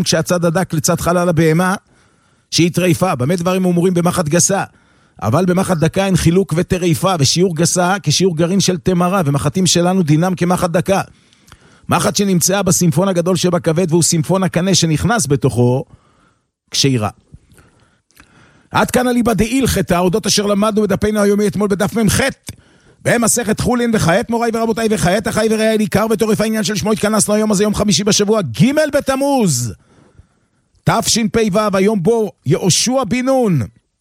כשהצד הדק לצד חלל הבהמה, שהיא טריפה. באמת דברים אמורים במחט גסה. אבל במחט דקה אין חילוק וטריפה, ושיעור גסה כשיעור גרעין של תמרה, ומחטים שלנו דינם כמחט דקה. מחט שנמצאה בסימפון הגדול שבכבד, והוא סימפון הקנה שנכנס בתוכו, כשירה. עד כאן אליבא דהילכתא, אודות אשר למדנו בדפינו היומי אתמול בדף מ"ח, במסכת חולין, וכעת מוריי ורבותיי, וכעת אחי ורעי ניכר ותורף העניין של שמו התכנסנו היום הזה, יום חמישי בשבוע, ג' בתמוז, תשפ"ו, היום בו יהושע בן נון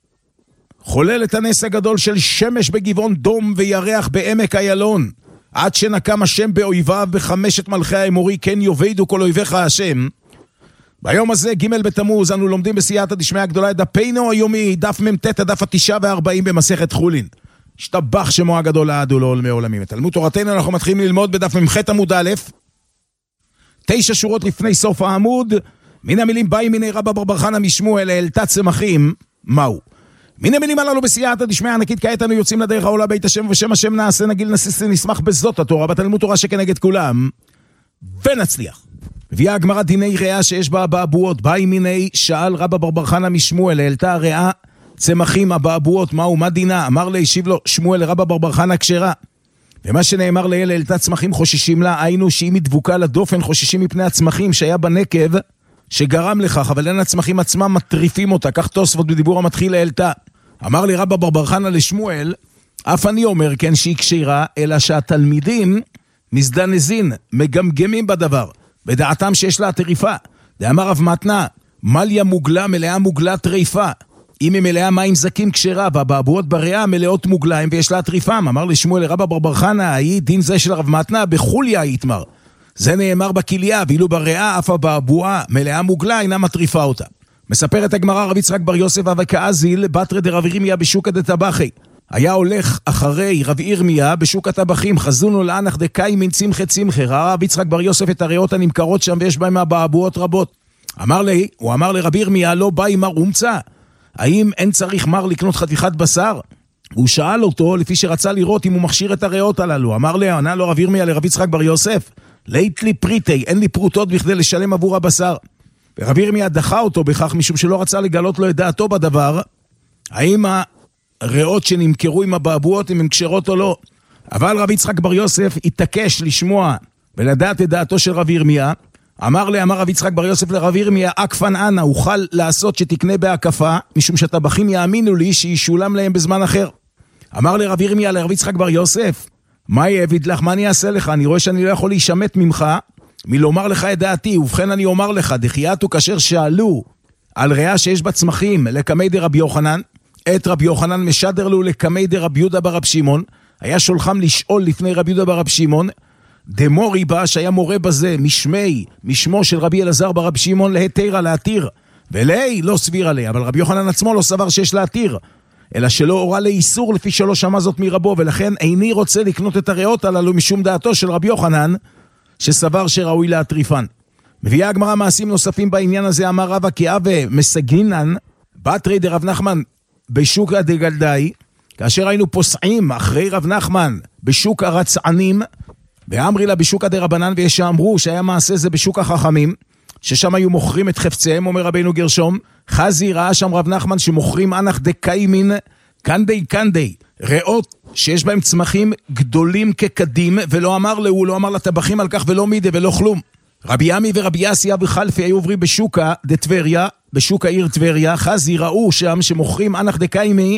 חולל את הנס הגדול של שמש בגבעון דום וירח בעמק איילון, עד שנקם השם באויביו בחמשת מלכי האמורי, כן יאבדו כל אויביך השם. ביום הזה, ג' בתמוז, אנו לומדים בסייעתא דשמיא הגדולה את דפינו היומי, דף מ"ט, הדף 49 במסכת חולין. השתבח שמו הגדול לעד ולעולמי עולמים. את תלמוד תורתנו אנחנו מתחילים ללמוד בדף מ"ח עמוד א', 9 שורות לפני סוף העמוד, מן המילים באי מיני רבא בר בר חנא משמואל העלתה צמחים, מהו? מן המילים הללו בסייעתא דשמיא ענקית, כעת אנו יוצאים לדרך העולה בית השם, ובשם השם נעשה נגיל נסיס נשמח בזאת התורה, בתלמוד תורה שכנגד כולם, ונצליח. הביאה הגמרא דיני ריאה שיש בה אבעבועות, באי מיני שאל רבא בר בר חנא משמואל, העלתה ריאה צמחים אבעבועות, מהו, מה דינה? אמר לה, השיב לו שמואל לרבא בר בר חנא כשרה. ומה שנאמר לאלה, העלתה צמחים חוששים לה, היינו שאם היא דבוקה לדופן חוששים מפני הצמחים שהיה בנקב שגרם לכך, אבל אין הצמחים עצמם מטריפים אותה, כך תוספות בדיבור המתחיל העלתה. אמר לי רבא בר בר חנא לשמואל, אף אני אומר כן שהיא כשרה, אלא שהתלמידים מזדנזין, מגמגמים בדבר, בדעתם שיש לה טריפה. דאמר רב מתנה, מליה מוגלה מלאה מוגלה טריפה, אם היא מלאה מים זקים כשרה, והבעבועות בריאה מלאות מוגליים ויש לה טריפם. אמר לשמואל לרבא בר בר חנא, היא דין זה של רב מתנה בחוליה יתמר, זה נאמר בכליה, ואילו בריאה אף הבעבועה מלאה מוגלה אינה מטריפה אותה. מספרת הגמרא, רב יצחק בר יוסף וכאזיל בתרא דרב ירמיה בשוקא דטבחי, היה הולך אחרי רב ירמיה בשוק הטבחים, חזונו לאנח דקאי מן צמחי צמחי, ראה רב יצחק בר יוסף את הריאות הנמכרות שם ויש בהם הבעבועות רבות. הוא אמר לרב ירמיה, לא באי מר הומצא, האם אין צריך מר לקנות חתיכת בשר? הוא שאל אותו לפי שרצה לראות אם הוא מכשיר את הריאות הללו. ענה לו רב ירמיה לרב יצחק בר יוסף, לית לי פריטי, אין לי פרוטות בכדי לשלם עבור הבשר. ורב ירמיה דחה אותו בכך משום שלא רצה לגלות לו את דעתו בדבר, האם הריאות שנמכרו עם הבעבועות הם כשרות או לא. אבל רב יצחק בר יוסף התעקש לשמוע ולדעת את דעתו של רב ירמיה. אמר רב יצחק בר יוסף לרב ירמיה, אקפן אנא, אוכל לעשות שתקנה בהקפה, משום שהטבחים יאמינו לי שישולם להם בזמן אחר. אמר לרב ירמיה לרב יצחק בר יוסף, מה יעביד לך, מה אני אעשה לך? אני רואה שאני לא יכול להישמט ממך מלומר לך את דעתי, ובכן אני אומר לך, דחייתו כאשר שאלו על ריאה שיש בה צמחים לקמי דרבי יוחנן, את רבי יוחנן משדר לו לקמי דרבי יהודה ברב שמעון, היה שולחם לשאול לפני רבי יהודה ברב שמעון, דמורי בה שהיה מורה בזה משמו של רבי אלעזר ברב שמעון להתירה להתיר, ולהי לא סביר עליה, אבל רבי יוחנן עצמו לא סבר שיש להתיר, אלא שלא הורה לאיסור לפי שלא שמע זאת מרבו, ולכן איני רוצה לקנות את הריאות הללו משום דעתו של רבי יוחנן, שסבר שראוי להטריפן. מביאה הגמרא מעשים נוספים בעניין הזה, אמר רבא כי אבה מסגינן, בתרי דרב נחמן בשוק דגלדאי, כאשר היינו פוסעים אחרי רב נחמן בשוק הרצענים, ואמרי לה בשוק דרבנן, ויש שאמרו שהיה מעשה זה בשוק החכמים, ששם היו מוכרים את חפציהם, אומר רבינו גרשום, חזי ראה שם רב נחמן שמוכרים אנח דקיימין, קנדי, ריאות שיש בהם צמחים גדולים כקדים, ולא אמר לו, לא אמר לטבחים על כך ולא מידה ולא כלום. רבי ימי ורבי יסיה וחלפי היו עוברים בשוקה דטבריה, בשוק העיר טבריה, חזי ראו שם שמוכרים אנח דקיימי,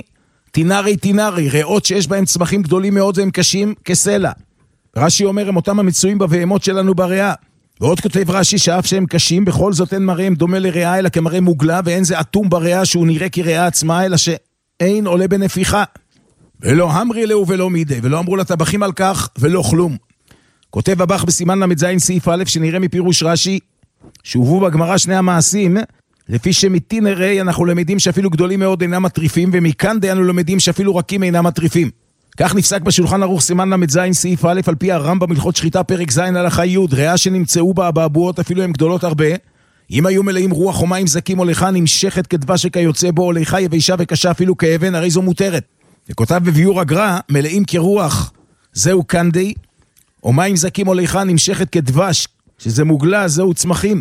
תינרי, ריאות שיש בהם צמחים גדולים מאוד והם קשים כסלע. רש"י אומר, הם אותם המצויים בבהמות שלנו בריאה. ועוד כותב רש"י שאף שהם קשים, בכל זאת אין מראיהם דומה לריאה, אלא כמראה מוגלה, ואין זה אטום בריאה שהוא נראה כריאה עצמה, אלא שאין עולה בנפיחה. ולא המרי לו ולא מידי, ולא אמרו לטבחים על כך ולא כלום. כותב הבח בסימן למ"ז סעיף א', שנראה מפירוש רש"י, שהובאו בגמרא שני המעשים, לפי שמתין הרי אנחנו למדים שאפילו גדולים מאוד אינם מטריפים, ומכאן דיינו למדים שאפילו רכים אינם מטריפים. כך נפסק בשולחן ערוך סימן למ"ז סעיף א', על פי הרמב"ם בהלכות שחיטה פרק ז' הלכה י', ריאה שנמצאו בה הבעבועות אפילו הן גדולות הרבה, אם היו מלאים רוח או מים זקים או ליכה נמשכת כדבש שכיוצא בו, או ליכה יבשה וקשה אפילו כאבן, הרי זו מותרת. וכותב בביאור הגר"א, מלאים כרוח זהו קנדי, או מים זקים או ליכה נמשכת כדבש, שזה מוגלה, זהו צמחים.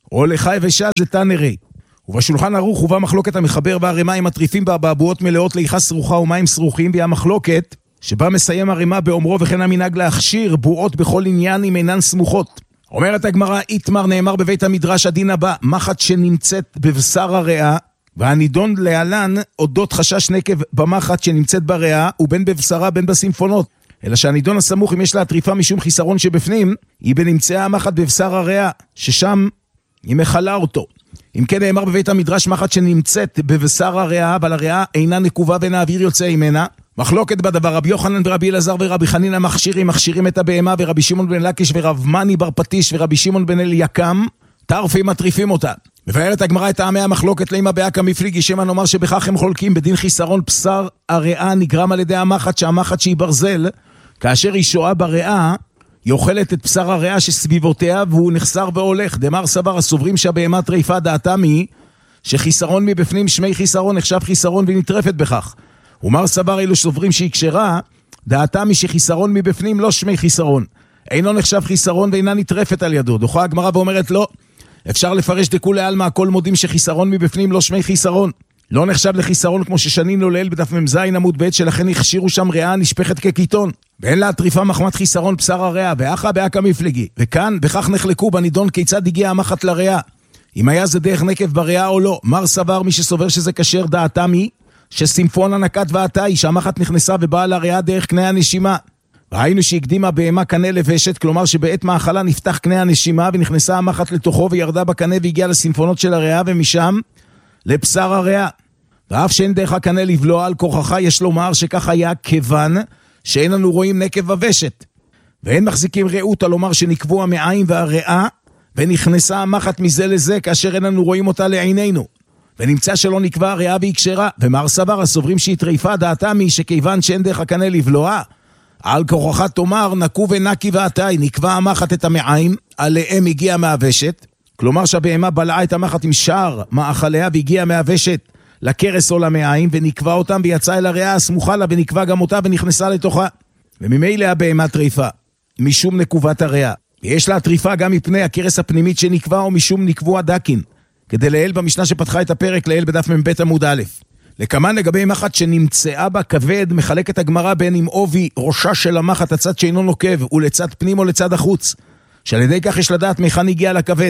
או לך יבשה זה תנרי. ובשולחן ערוך הובא מחלוקת המחבר בערימה עם הטריפים באבעבועות מלאות ליחה סרוחה ומים סרוכים, והיא המחלוקת שבה מסיים ערימה באומרו וכן המנהג להכשיר בועות בכל עניין אם אינן סמוכות. אומרת הגמרא, איתמר נאמר בבית המדרש הדין הבא, מחט שנמצאת בבשר הריאה, והנידון להלן אודות חשש נקב במחט שנמצאת בריאה, ובין בבשרה בין בסימפונות. אלא שהנידון הסמוך אם יש לה הטריפה משום חיסרון שבפנים, היא בנמצאה המחט בבשר הריאה, ששם היא מחלה אותו. אם כן נאמר בבית המדרש מחט שנמצאת בבשר הריאה, אבל הריאה אינה נקובה ואין האוויר יוצא ממנה. מחלוקת בדבר, רבי יוחנן ורבי אלעזר ורבי חנינא מכשירים את הבהמה, ורבי שמעון בן לקיש ורב מני בר פטיש ורבי שמעון בן אליקים טרפים מטריפים אותה. מבארת הגמרא את טעמי המחלוקת לימה באקא מפליגי, שמא נאמר שבכך הם חולקים בדין חיסרון בשר הריאה נגרם על ידי המחט, שהמחט שהיא ברזל, כאשר היא שואה בריאה, היא אוכלת את בשר הריאה שסביבותיה והוא נחסר והולך. דמר סבר הסוברים שהבהמה טריפה, דעתם היא שחיסרון מבפנים שמי חיסרון נחשב חיסרון ונטרפת בכך. ומר סבר אלו סוברים שהיא כשרה, דעתם היא שחיסרון מבפנים לא שמי חיסרון, אינו נחשב חיסרון ואינה נטרפת על ידו. דוחה הגמרא ואומרת לא, אפשר לפרש דכולי עלמא, הכל מודים שחיסרון מבפנים לא שמי חיסרון, לא נחשב לחיסרון כמו ששנינו לעיל בדף מ"ז עמוד ב', שלכן הכשירו שם ריאה נשפכת כקיטון, ואין לה הטריפה מחמת חיסרון בשר הריאה, ואחא באקא מפליגי. וכאן בכך נחלקו בנידון כיצד הגיע המחט לריאה, אם היה זה דרך נקב בריאה או לא. מר סבר מי שסובר שזה כשר, דעתם היא שסימפון הנקת ועתאי, שהמחט נכנסה ובאה לריאה דרך קנה הנשימה. ראינו שהקדימה בהמה קנה לבשת, כלומר שבעת מאכלה נפתח קנה הנשימה ונכנסה המחט לתוכו וירדה בקנה והגיעה לסימפונות של הריאה ומשם לבשר הריאה. ואף שאין דרך הקנה לבלוע על כוחך, יש לומר שכך היה כיוון שאין לנו רואים נקב ובשת. ואין מחזיקים רעותה לומר שנקבו המעיים והריאה ונכנסה המחט מזה לזה כאשר אין לנו רואים אותה לעינינו. ונמצא שלא נקבע הריאה והיא כשרה. ומר סבר הסוברים שהיא טריפה, דעתם היא שכיוון שאין דרך הקנה לבלוע על כוחך תאמר נקו ונקי ועתאי, נקבע המחט את המעיים עליהם הגיע מהוושת, כלומר שהבהמה בלעה את המחט עם שאר מאכליה והגיעה מהוושת לקרס או למעיים ונקבע אותם ויצאה אל הריאה הסמוכה לה ונקבע גם אותה ונכנסה לתוכה. וממילא הבהמה טריפה משום נקובת הריאה, ויש לה טריפה גם מפני הקרס הפנימית שנקבע או משום נקבו הדקין, כדי לעיל במשנה שפתחה את הפרק לעיל בדף מ"ב עמוד א'. לכמן לגבי מחט שנמצאה בה כבד, מחלקת הגמרא בין אם עובי ראשה של המחט הצד שאינו נוקב ולצד פנים או לצד החוץ, שעל ידי כך יש לדעת מכאן הגיע לכבד.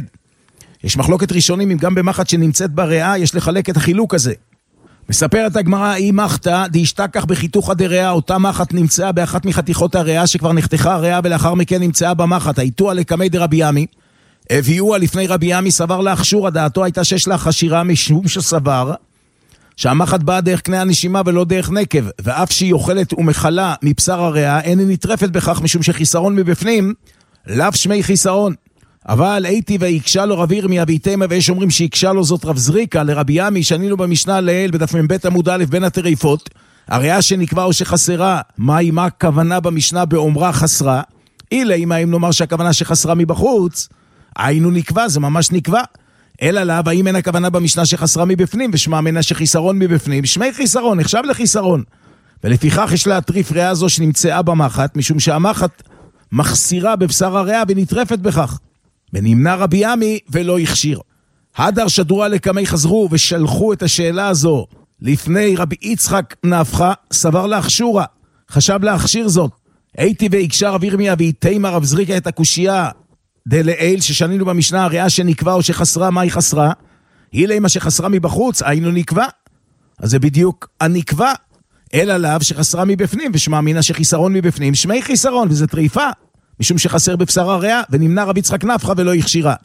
יש מחלוקת ראשונים אם גם במחט שנמצאת בריאה יש לחלק את החילוק הזה. מספרת הגמרא, היא מחטא דהשתכח בחיתוכא דריאה, אותה מחט נמצאה באחת מחתיכות הריאה שכבר נחתכה הריאה ולאחר מכן נמצאה במחט, הייתוה לקמי דרבי ימי, הביאוה לפני רבי ימי סבר להכשירה, דעתו הייתה שיש לה חשירה משום שסבר שהמחט באה דרך קנה הנשימה ולא דרך נקב, ואף שהיא אוכלת ומחלה מבשר הריאה אין היא נטרפת בכך משום שחיסרון מבפנים לאו שמי חיסרון. אבל הייתי ויקשה לו רב ירמיה הביתמה, ויש אומרים שיקשה לו זאת רב זריקה לרבי ימי, שנינו במשנה לעיל בדף מ"ב עמוד א' בין הטריפות, הריאה שנקבע או שחסרה, מה הכוונה במשנה באומרה חסרה? אילה אם נאמר שהכוונה שחסרה מבחוץ, היינו נקבע, זה ממש נקבע. אלא לה, והאם אין הכוונה במשנה שחסרה מבפנים, ושמע מנה שחיסרון מבפנים, שמי חיסרון, נחשב לחיסרון. ולפיכך יש לה הטריף ריאה הזו שנמצאה במחט, משום שהמחט מחסירה בבשר הריאה ונטרפת בכך. ונמנע רבי ימי ולא הכשיר. הדר שדורה לקמי חזרו ושלחו את השאלה הזו לפני רבי יצחק נפחא, סבר להכשירה, חשב להכשיר זאת. הייתי ויקשה רב ירמיה והתימה רב זריקה את הקושייה דלעיל ששנינו במשנה, הריאה שנקבע או שחסרה, מה היא חסרה? היא למה שחסרה מבחוץ, היינו נקבע. אז זה בדיוק הנקבע. אלא לאו שחסרה מבפנים, ושמע מינה שחיסרון מבפנים, שמי חיסרון, וזה טריפה, משום שחסר בבשר הריאה, ונמנע רבי יצחק נפחא ולא הכשירה.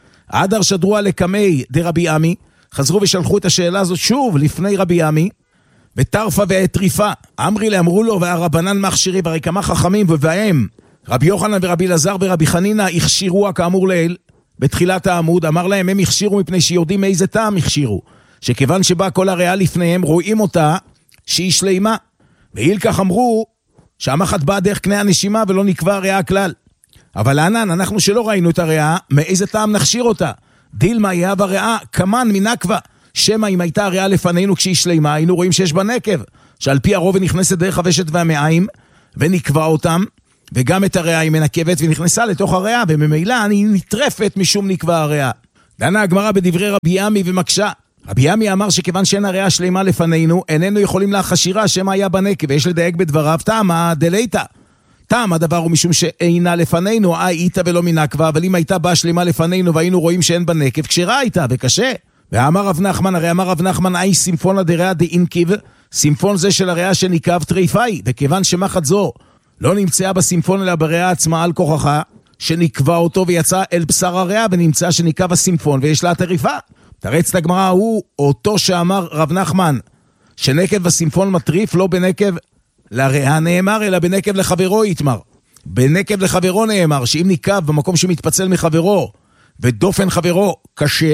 הדר שדרוה לקמי דרבי ימי, חזרו ושלחו את השאלה הזאת שוב לפני רבי ימי, וטרפה והטריפה, אמרי לאמרו לו, והרבנן מכשירי, והרי כמה חכמים, ובהם רבי יוחנן ורבי אלעזר ורבי חנינא הכשירוה כאמור לעיל בתחילת העמוד, אמר להם הם הכשירו מפני שיודעים מאיזה טעם הכשירו, שכיוון שבא כל הריאה לפניהם רואים אותה שהיא שלמה, ואיל כך אמרו שהמחט באה דרך קנה הנשימה ולא נקבע הריאה כלל. אבל ענן, אנחנו שלא ראינו את הריאה, מאיזה טעם נכשיר אותה? דילמה יהב הריאה כמן מנקבה, שמא אם הייתה הריאה לפנינו כשהיא שלמה, היינו רואים שיש בה נקב, שעל פי הרוב נכנסת דרך הוושת והמעיים ונקבע אותם, וגם את הריאה היא מנקבת ונכנסה לתוך הריאה, וממילא היא נטרפת משום נקבע הריאה. דנה הגמרא בדברי רבי עמי ומקשה. רבי עמי אמר שכיוון שאין הריאה שלמה לפנינו, איננו יכולים להחשירה שמה היה בנקב, ויש לדייק בדבריו, טעמה דלייתא. טעם הדבר הוא משום שאינה לפנינו, איתה ולא מנקבה, אבל אם הייתה באה שלמה לפנינו והיינו רואים שאין בנקב, כשרה הייתה וקשה. ואמר רב נחמן, הרי אמר רב נחמן, סימפונה דריאה דאינקיב, סימפון זה של הריאה שניקב טריפאי, וכיוון שמחת זו לא נמצאה בסימפון אלא בריאה עצמה על כוחך, שנקבע אותו ויצא אל בשר הריאה, ונמצא שניקב הסימפון ויש לה טריפה. תרץ את הגמרא, הוא אותו שאמר רב נחמן, שנקב הסימפון מטריף, לא בנקב לריאה נאמר, אלא בנקב לחברו יתמר. בנקב לחברו נאמר, שאם ניקב במקום שמתפצל מחברו, ודופן חברו קשה,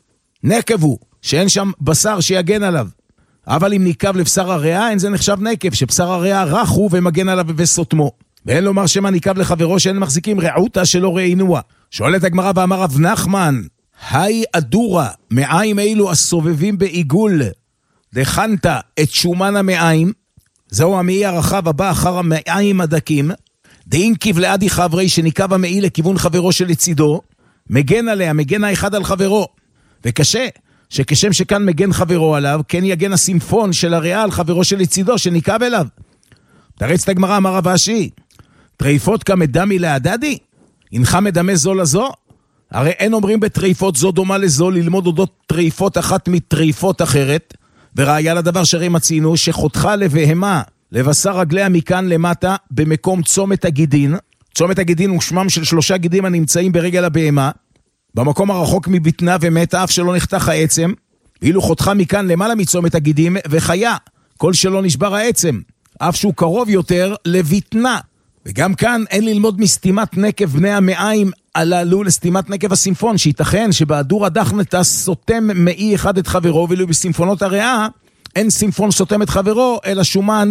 נקב הוא, שאין שם בשר שיגן עליו. אבל אם ניקב לבשר הריאה, אין זה נחשב נקב, שבשר הריאה רך הוא ומגן עליו וסותמו. ואין לומר שמה ניקב לחברו שאין מחזיקים רעותה שלא ראינוה. שואלת הגמרא ואמר רב נחמן, היי אדורה, מעיים אילו הסובבים בעיגול, דחנת את שומן המעיים, זהו המעי הרחב הבא אחר המעיים הדקים, דאינקיב לעדי חברי שניקב המעי לכיוון חברו שלצידו, מגן עליה, מגן האחד על חברו. וקשה, שכשם שכאן מגן חברו עליו, כן יגן הסימפון של הריאה על חברו שלצידו שניקב אליו. תרץ את הגמרא, אמר רב אשי, טריפות כמדמי להדדי, אינך מדמה זו לזו? הרי אין אומרים בטריפות זו דומה לזו, ללמוד אודות טריפות אחת מטריפות אחרת, וראיה לדבר שהרי מצינו, שחותך לבהמה, לבשר רגליה מכאן למטה, במקום צומת הגידין. צומת הגידין הוא שמם של 3 גידים הנמצאים ברגל הבהמה, במקום הרחוק מבטנה ומתה, אף שלא נחתך העצם, ואילו חותך מכאן למעלה מצומת הגידים, וחיה, כל שלא נשבר העצם, אף שהוא קרוב יותר לבטנה. וגם כאן אין ללמוד מסתימת נקב בני המעיים הללו לסתימת נקב הסימפון, שייתכן שבהדור הדחנתה סותם מעי אחד את חברו, ואילו בסימפונות הריאה אין סימפון סותם את חברו, אלא שומן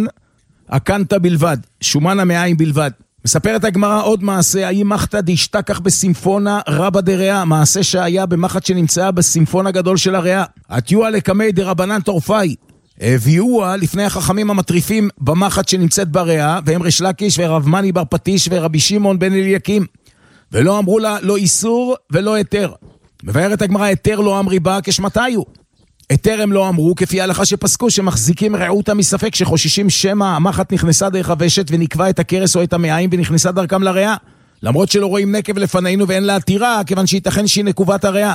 הקנטה בלבד, שומן המעיים בלבד. מספרת הגמרא עוד מעשה, האם מחתא דשתכח בסימפונה רבא דריאה, מעשה שהיה במחת שנמצאה בסימפון הגדול של הריאה. התיואה לקמי דרבנן תורפאי, הביאוה לפני החכמים המטריפים במחת שנמצאת בריאה, והם ריש לקיש ורב מני בר פטיש ורבי שמעון בן אליקים, ולא אמרו לה לא איסור ולא היתר. מבארת הגמרא, היתר לא אמרי בה כשמתיו. היתר הם לא אמרו כפי ההלכה שפסקו, שמחזיקים רעותה מספק, שחוששים שמא המחת נכנסה דרך הוושת ונקבע את הקרס או את המעיים ונכנסה דרכם לריאה, למרות שלא רואים נקב לפנינו ואין לה עתירה, כיוון שייתכן שהיא נקובת הריאה.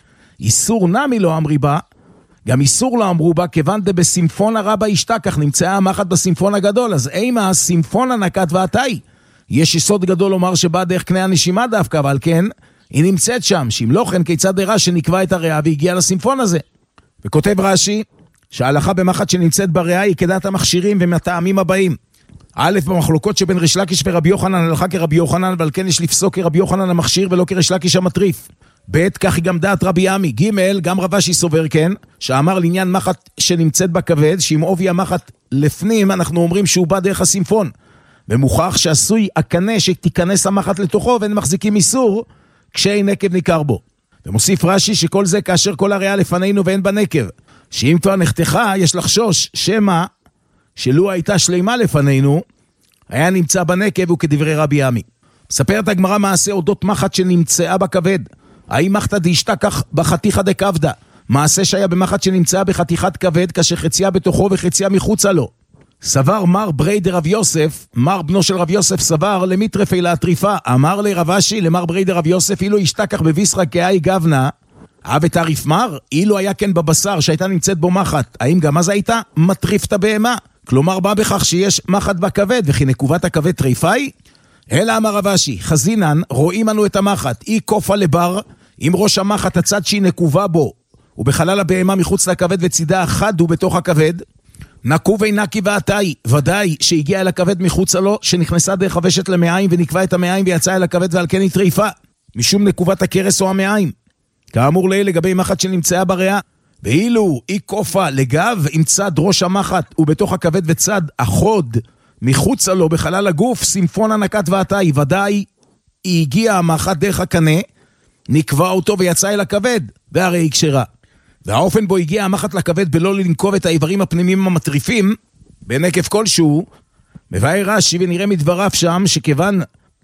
איסור נמי לא אמרי בה, גם איסור לא אמרו בה, כיוון דבסימפון הרבה ישתכח, נמצאה המחת בסימפון הגדול, אז אימה הסימפון הנקת ועתאי. יש יסוד גדול לומר שבא דרך קנה הנשימה דווקא, אבל כן, היא נמצאת שם, שאם לא כן כיצד הרע שנקבע את הריאה והגיע לסימפון הזה. וכותב רש"י, שההלכה במחת שנמצאת בריאה היא כדעת המכשירים ומהטעמים הבאים. א', במחלוקות שבין ריש לקיש ורבי יוחנן, הלכה כרבי יוחנן, אבל כן יש לפסוק כרבי יוחנן המכשיר ולא כריש לקיש המטריף. ב', כך היא גם דעת רבי עמי. ג', גם רב אשי סובר כן, שאמר לעניין מחת שנמצאת בכבד, שאם עובי המחת לפנים, אנחנו אומרים שהוא בא דרך הסימפון. ומוכח שעשוי הקנה שתיכנס המחת לתוכו, ואין מחזיקים איסור כשאין נקב ניכר בו. ומוסיף רש"י שכל זה כאשר כל הריאה לפנינו ואין בנקב, שאם כבר נחתכה יש לחשוש שמא שלו הייתה שלמה לפנינו היה נמצא בנקב, וכדברי רבי עמי. מספרת הגמרא מעשה אודות מחת שנמצאה בכבד, האם מחתא דשתכח בחתיכא דקבדא, מעשה שהיה במחת שנמצאה בחתיכת כבד, כאשר חציה בתוכו וחציה מחוצה לו. סבר מר ברי דרב יוסף, מר בנו של רב יוסף סבר למיטרפי להטריפה, אמר לי רב אשי למר ברי דרב יוסף, אילו ישתכח בביסרא כאי גבנה, ותעריף מר, אילו היה כן בבשר שהייתה נמצאת בו מחת, האם גם אז הייתה מטריף את הבהמה? כלומר בא בכך שיש מחת בכבד, וכי נקובת הכבד טריפאי? אלא אמר רב אשי, חזינן, רואים אנו את המחת, היא קופה לבר, עם ראש המחת הצד שהיא נקובה בו, ובחלל הבהמה מחוץ לכבד וצידה אחד הוא בתוך הכבד, נקו ונקי ועתאי, ודאי שהגיע אל הכבד מחוצה לו, שנכנסה דרך הוושת למעיים ונקבע את המעיים ויצאה אל הכבד, ועל כן היא טריפה, משום נקובת הקרס או המעיים. כאמור לי לגבי מחת שנמצאה בריאה, ואילו היא קופה לגב עם צד ראש המחת ובתוך הכבד וצד החוד מחוצה לו בחלל הגוף, סימפון הנקת ועתאי, ודאי היא הגיעה המחת דרך הקנה, נקבע אותו ויצאה אל הכבד, והרי היא כשרה. והאופן בו הגיע המחת לכבד בלא לנקוב את האיברים הפנימיים המטריפים, בנקב כלשהו, מבאר רש"י ונראה מדבריו שם, שכיוון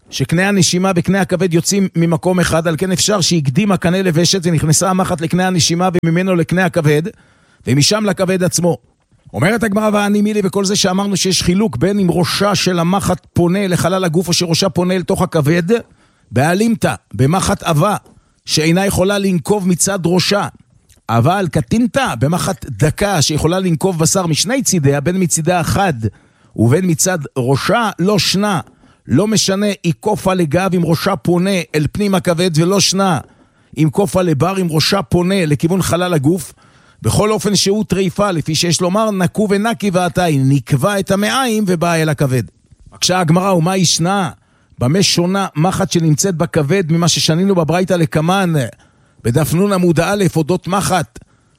שקנה הנשימה וקנה הכבד יוצאים ממקום אחד, על כן אפשר שהקדים הקנה לוושת ונכנסה המחט לקנה הנשימה וממנו לקנה הכבד, ומשם לכבד עצמו. אומרת הגמרא ואני מילי, וכל זה שאמרנו שיש חילוק בין אם ראשה של המחט פונה לחלל הגוף או שראשה פונה אל תוך הכבד, בעלימתא, במחט אבה, שאינה יכולה לנקוב מצד ראשה, אבל קטינתא, במחט דקה שיכולה לנקוב בשר משני צידיה, בין מצידה אחד ובין מצד ראשה, לא שנה, לא משנה, היא קופה לגב אם ראשה פונה אל פנים הכבד, ולא שנה, אם קופה לבר אם ראשה פונה לכיוון חלל הגוף, בכל אופן שהוא טריפה, לפי שיש לומר נקו ונקי ועתאי, נקבע את המעיים ובא אל הכבד. בקשה הגמרא, ומה ישנה? במה שונה מחט שנמצאת בכבד ממה ששנינו בברייתא לקמן, בדף נ' עמוד א', אודות מחט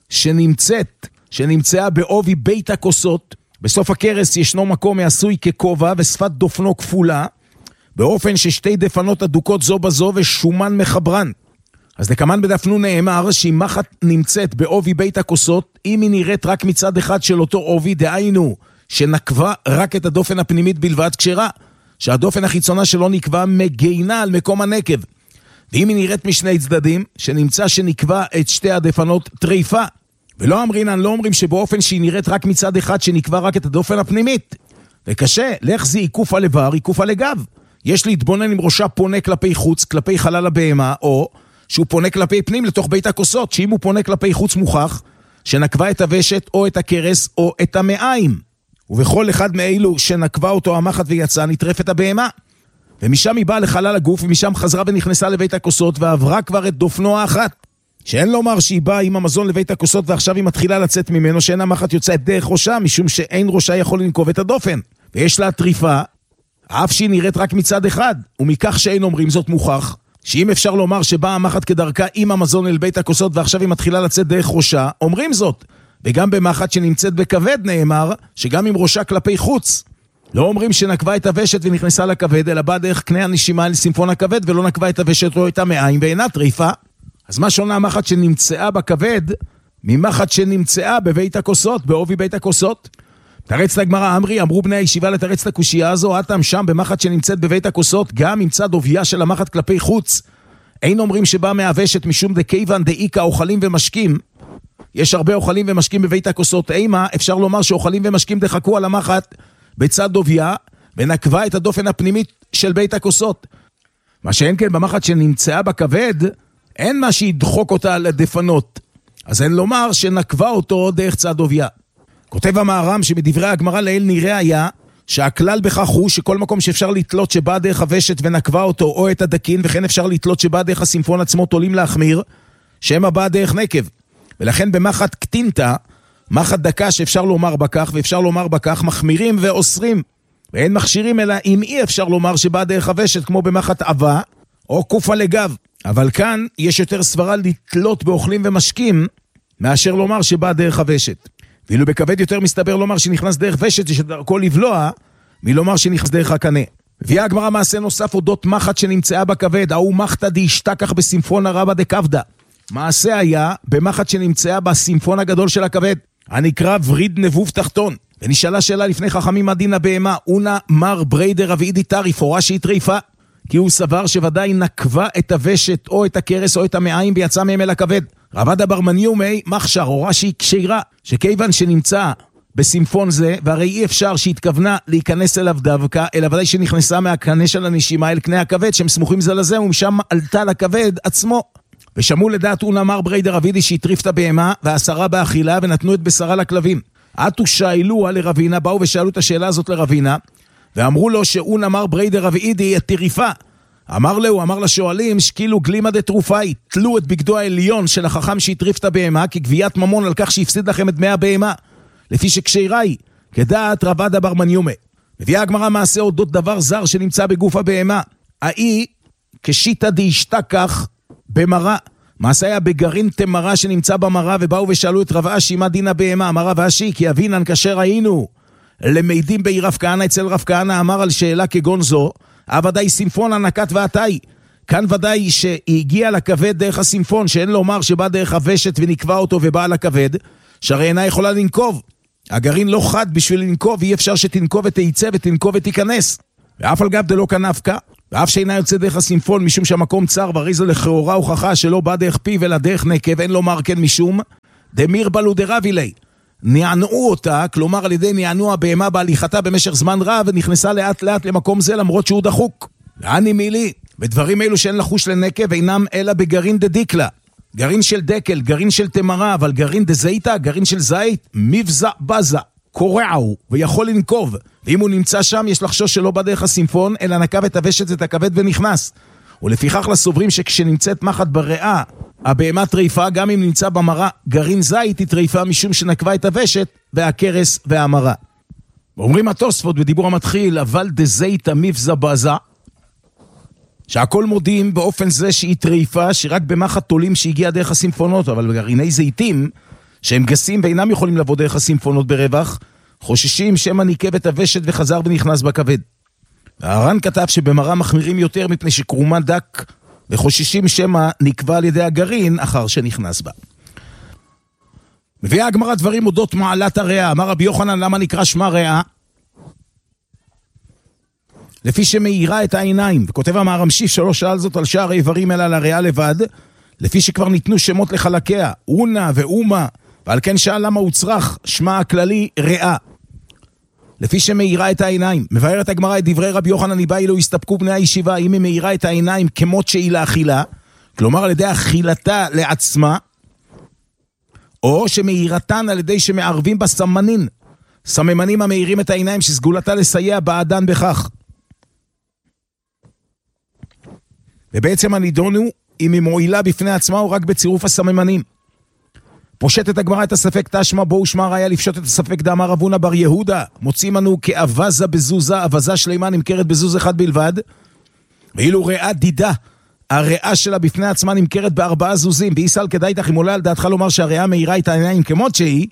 שנמצאה בעובי בית הכוסות, בסוף הכרס ישנו מקום מעשוי ככובע ושפת דופנו כפולה, באופן ששתי דפנות אדוקות זו בזו ושומן מחברן. אז לקמן בדף נ' נאמר שאם מחט נמצאת בעובי בית הכוסות, אם היא נראית רק מצד אחד של אותו עובי, דהיינו שנקבה רק את הדופן הפנימית בלבד, כשרה, שהדופן החיצונה שלו נקבע מגינה על מקום הנקב. ואם היא נראית משני צדדים, שנמצא שנקבע את שתי הדפנות טריפה. ולא אמרינן, לא אומרים שבאופן שהיא נראית רק מצד אחד שנקבע רק את הדופן הפנימית. וקשה, לך זה עיקוף על איבר, עיקוף על הגב. יש להתבונן אם ראשה פונה כלפי חוץ, כלפי חלל הבהמה, או שהוא פונה כלפי פנים לתוך בית הכוסות, שאם הוא פונה כלפי חוץ מוכח, שנקבע את הוושת או את הכרס או את המעיים. ובכל אחד מאלו שנקבע אותו המחט ויצא, נטרפת הבהמה. ומשם היא באה לחלל הגוף, ומשם חזרה ונכנסה לבית הכוסות, ועברה כבר את דופנו האחת. שאין לומר שהיא באה עם המזון לבית הכוסות, ועכשיו היא מתחילה לצאת ממנו, שאין המחט יוצאת דרך ראשה, משום שאין ראשה יכול לנקוב את הדופן. ויש לה טריפה, אף שהיא נראית רק מצד אחד, ומכך שאין אומרים זאת מוכח, שאם אפשר לומר שבאה המחט כדרכה עם המזון אל בית הכוסות, ועכשיו היא מתחילה לצאת דרך ראשה, אומרים זאת. וגם במחט שנמצאת בכבד נאמר, שגם עם ראשה כלפי חוץ, לא אומרים שנקבה את הוושת ונכנסה לכבד, אלא באה דרך קנה הנשימה אל סימפון הכבד, ולא נקבה את הוושת או את המעיים, ואינה טריפה. אז מה שונה המחט שנמצאה בכבד, ממחט שנמצאה בבית הכוסות, בעובי בית הכוסות? תרץ לגמרא אמרי, אמרו בני הישיבה לתרץ את הקושייה הזו, אתם שם במחט שנמצאת בבית הכוסות, גם עם צד עוביה של המחט כלפי חוץ. אין אומרים שבא מהוושת משום דכיוון דאיקה אוכלים ומשקים. יש הרבה אוכלים ומשקים בבית הכוסות. אימה, אפשר לומר שאוכלים ומשקים דחקו על המחט בצד עוביה, ונקבה את הדופן הפנימית של בית הכוסות. מה שאין כן במחט שנמצאה בכבד, אין מה שידחוק אותה לדפנות. אז אין לומר שנקבה אותו דרך צד עוביה. כותב המהר"ם שבדברי הגמרא לעיל נראה היה, שהכלל בכך הוא שכל מקום שאפשר לתלות שבא דרך הוושת ונקבה אותו או את הדקין, וכן אפשר לתלות שבא דרך הסימפון עצמו תולים להחמיר, שהם הבא דרך נקב. ולכן במחט קטינתא, מחט דקה שאפשר לומר בכך ואפשר לומר בכך, מחמירים ואוסרים. ואין מכשירים אלא אם אי אפשר לומר שבא דרך הוושת כמו במחט אבה או קופה לגב. אבל כאן יש יותר סברה לתלות באוכלים ומשקים מאשר לומר שבא דרך הוושת. ואילו בכבד יותר מסתבר לומר שנכנס דרך ושת שדרכו לבלוע, מלומר שנכנס דרך הקנה. הביאה הגמרא מעשה נוסף אודות מחט שנמצאה בכבד, ההוא מחתא דאשתכח בסימפון רבא דקבדא. מעשה היה במחט שנמצאה בסימפון הגדול של הכבד, הנקרא וריד נבוב תחתון. ונשאלה שאלה לפני חכמים מה דין הבהמה, אונה מר בריידר אבידי טריף, הורה שהיא טריפה, כי הוא סבר שוודאי נקבה את הוושת או את הכרס או את המעיים ויצא מהם אל הכבד. רבד בר מניומי מחשר, הורה שהיא קשירה, שכיוון שנמצא בסימפון זה, והרי אי אפשר שהתכוונה להיכנס אליו דווקא, אלא ודאי שנכנסה מהקנה של הנשימה אל קנה הכבד, שהם סמוכים זה לזה, ומשם עלתה לכבד עצמו. ושמעו לדעת אונה מר בריידר אבידי שהטריף את הבהמה, והסרה באכילה, ונתנו את בשרה לכלבים. עטו שאלוה לרבינה, באו ושאלו את השאלה הזאת לרבינה, ואמרו לו שאונה מר בריידר אבידי הטריפה. אמר לו, אמר לשואלים, שקילו גלימה דתרופאי, תלו את בגדו העליון של החכם שהטריף את הבהמה, כגביית ממון על כך שהפסיד לכם את דמי הבהמה, לפי שקשירה היא, כדעת רבד בר מניומי. מביאה הגמרא מעשה אודות דבר זר שנמצא בגוף הבהמה, האי כשיטא דאשתכח במראה. מעשה היה בגרעין תמרה שנמצא במראה, ובאו ושאלו את רב אשי מה דין הבהמה. אמר רב אשי, כי אבינן כאשר היינו למדים בעיר רב כהנא, אצל רב כהנא אמר על שאלה כגון זו, ודאי סימפון הנקת ועתאי. כאן ודאי שהגיע לכבד דרך הסימפון, שאין לומר שבא דרך הוושת ונקבע אותו ובא לכבד, שהרי אינה יכולה לנקוב. הגרעין לא חד בשביל לנקוב, אי אפשר שתנקוב ותייצא ותנקוב ותיכנס. ואף על גב דלא כנפקה, ואף שאינה יוצא דרך הסימפון משום שהמקום צר, והרי זו לכאורה הוכחה שלא בא דרך פיו אלא דרך נקב, אין לומר כן משום דמיר בלו דרבילי. נענעו אותה, כלומר על ידי נענוע בהמה בהליכתה במשך זמן רב, ונכנסה לאט לאט למקום זה למרות שהוא דחוק. לעני מילי, בדברים אלו שאין לחוש לנקב אינם אלא בגרעין דדיקלה. גרעין של דקל, גרעין של תמרה, אבל גרעין דזיתה, גרעין של זית, מבזע בזה, קורעו, ויכול לנקוב. ואם הוא נמצא שם, יש לחשוש שלא בדרך הסימפון, אלא נקב את הוושת את הכבד ונכנס. ולפיכך לסוברים שכשנמצאת מחט בריאה, הבהמה טריפה, גם אם נמצא במרה גרעין זית, היא טריפה משום שנקבה את הוושת והקרס והמרה. ואומרים התוספות בדיבור המתחיל, אבל דזיתה מבזע בזה, שהכל מודים באופן זה שהיא טריפה, שרק במחט תולים שהגיע דרך הסימפונות, אבל בגרעיני זיתים, שהם גסים ואינם יכולים לבוא דרך הסימפונות ברווח, חוששים שמא ניקב את הוושת וחזר ונכנס בכבד. הר"ן כתב שבמרה מחמירים יותר מפני שקרומה דק, וחוששים שמא נקבע על ידי הגרעין אחר שנכנס בה. מביאה הגמרא דברים אודות מעלת הריאה. אמר רבי יוחנן, למה נקרא שמה ריאה? לפי שמאירה את העיניים, וכותב המהר"ם שלא שאל זאת על שאר האיברים אלא על הריאה לבד, לפי שכבר ניתנו שמות לחלקיה, אונה ואומה, ועל כן שאל למה הוא צריך שמה הכללי ריאה. לפי שמאירה את העיניים. מבארת הגמרא את דברי רבי יוחנן ניבא אילו הסתפקו בני הישיבה, אם היא מאירה את העיניים כמות שהיא לאכילה, כלומר על ידי אכילתה לעצמה, או שמאירתן על ידי שמערבים בה סממנים, סממנים המאירים את העיניים שסגולתה לסייע בעדן בכך. ובעצם הנידון הוא אם היא מועילה בפני עצמה או רק בצירוף הסממנים. פושטת הגמרא את הספק תשמע בו ושמע ראיה לפשוט את הספק דאמר רב הונא בר יהודה, מוצאים לנו כאבזה בזוזה, אבזה שלמה נמכרת בזוז אחד בלבד, ואילו ריאה דידה, הריאה שלה בפני עצמה נמכרת ב4 זוזים, בישראל כדאי תך אם עולה על דעתך לומר שהריאה מאירה את העיניים כמות שהיא,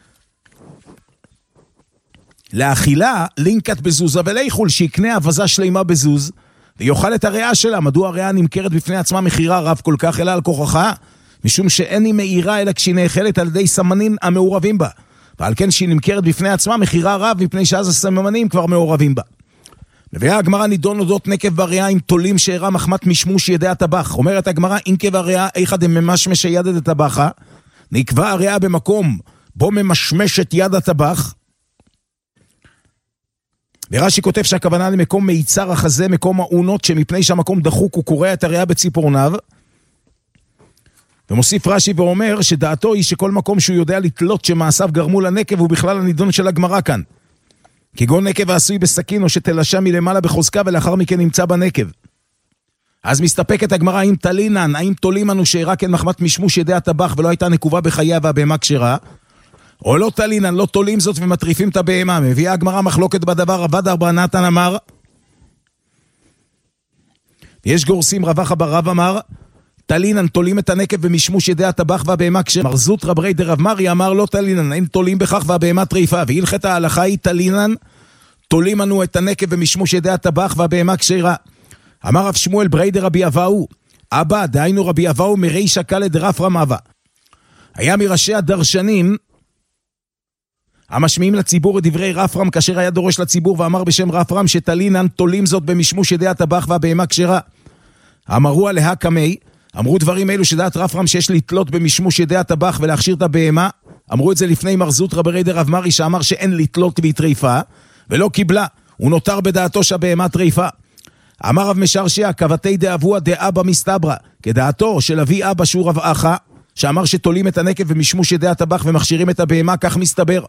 לאכילה לינקת בזוזה ולאכול שיקנה אבזה שלמה בזוז, ויוכל את הריאה שלה. מדוע הריאה נמכרת בפני עצמה מחירה רב כל כך אלא על כוחך? משום שאין היא מאירה אלא כשהיא נאכלת על ידי סמנים המעורבים בה, ועל כן שהיא נמכרת בפני עצמה מחירה רב מפני שאז הסמנים כבר מעורבים בה. מביאה הגמרא נידון אודות נקב בריאה עם תולים שאירה מחמת משמוש ידי הטבח. אומרת הגמרא אינקב הריאה איכא דממשמש יד הטבחה, נקבע הריאה במקום בו ממשמשת יד הטבח. ורש"י כותב שהכוונה למקום מיצר החזה, מקום האונות, שמפני שהמקום דחוק הוא קורע את הריאה בציפורניו. ומוסיף רש"י ואומר שדעתו היא שכל מקום שהוא יודע לתלות שמעשיו גרמו לנקב הוא בכלל הנידון של הגמרא כאן. כגון נקב העשוי בסכין או שתלשה מלמעלה בחוזקה ולאחר מכן נמצא בנקב. אז מסתפקת הגמרא האם תלינן, האם תולים אנו שאירה כן מחמת משמוש ידי הטבח ולא הייתה נקובה בחייה והבהמה כשרה, או לא תלינן, לא תולים זאת ומטריפים את הבהמה. מביאה הגמרא מחלוקת בדבר. רבא בר נתן אמר, יש גורסים רבא בר רב אמר, תלינן תולים את הנקב במשמוש ידי הטבח והבהמה כשרה. מר זוט רבי דרב מרי אמר לא תלינן, אין תולים בכך והבהמה טריפה. והלכת ההלכה היא תלינן, תולים אנו את הנקב במשמוש ידי הטבח והבהמה כשרה. אמר רב שמואל ברי דרבי אבאו, אבא, דהיינו רבי אבאו מרישא קלא דרפרם אבא. היה מראשי הדרשנים המשמיעים לציבור את דברי רפרם כאשר היה דורש לציבור ואמר בשם רפרם שתלינן תולים זאת במשמוש ידי הטבח והבהמה כשרה. אמרו עליה קמי, אמרו דברים אלו שדעת רפרם שיש לתלות במשמוש ידי הטבח ולהכשיר את הבהמה. אמרו את זה לפני מר זוט רבי דרב מרי שאמר שאין לתלות והיא טריפה ולא קיבלה, הוא נותר בדעתו שהבהמה טריפה. אמר רב משרשיה כבתי דאבוה דאבא מסתברא, כדעתו של אבי אבא שהוא רב אחא שאמר שתולים את הנקב במשמוש ידי הטבח ומכשירים את הבהמה, כך מסתבר.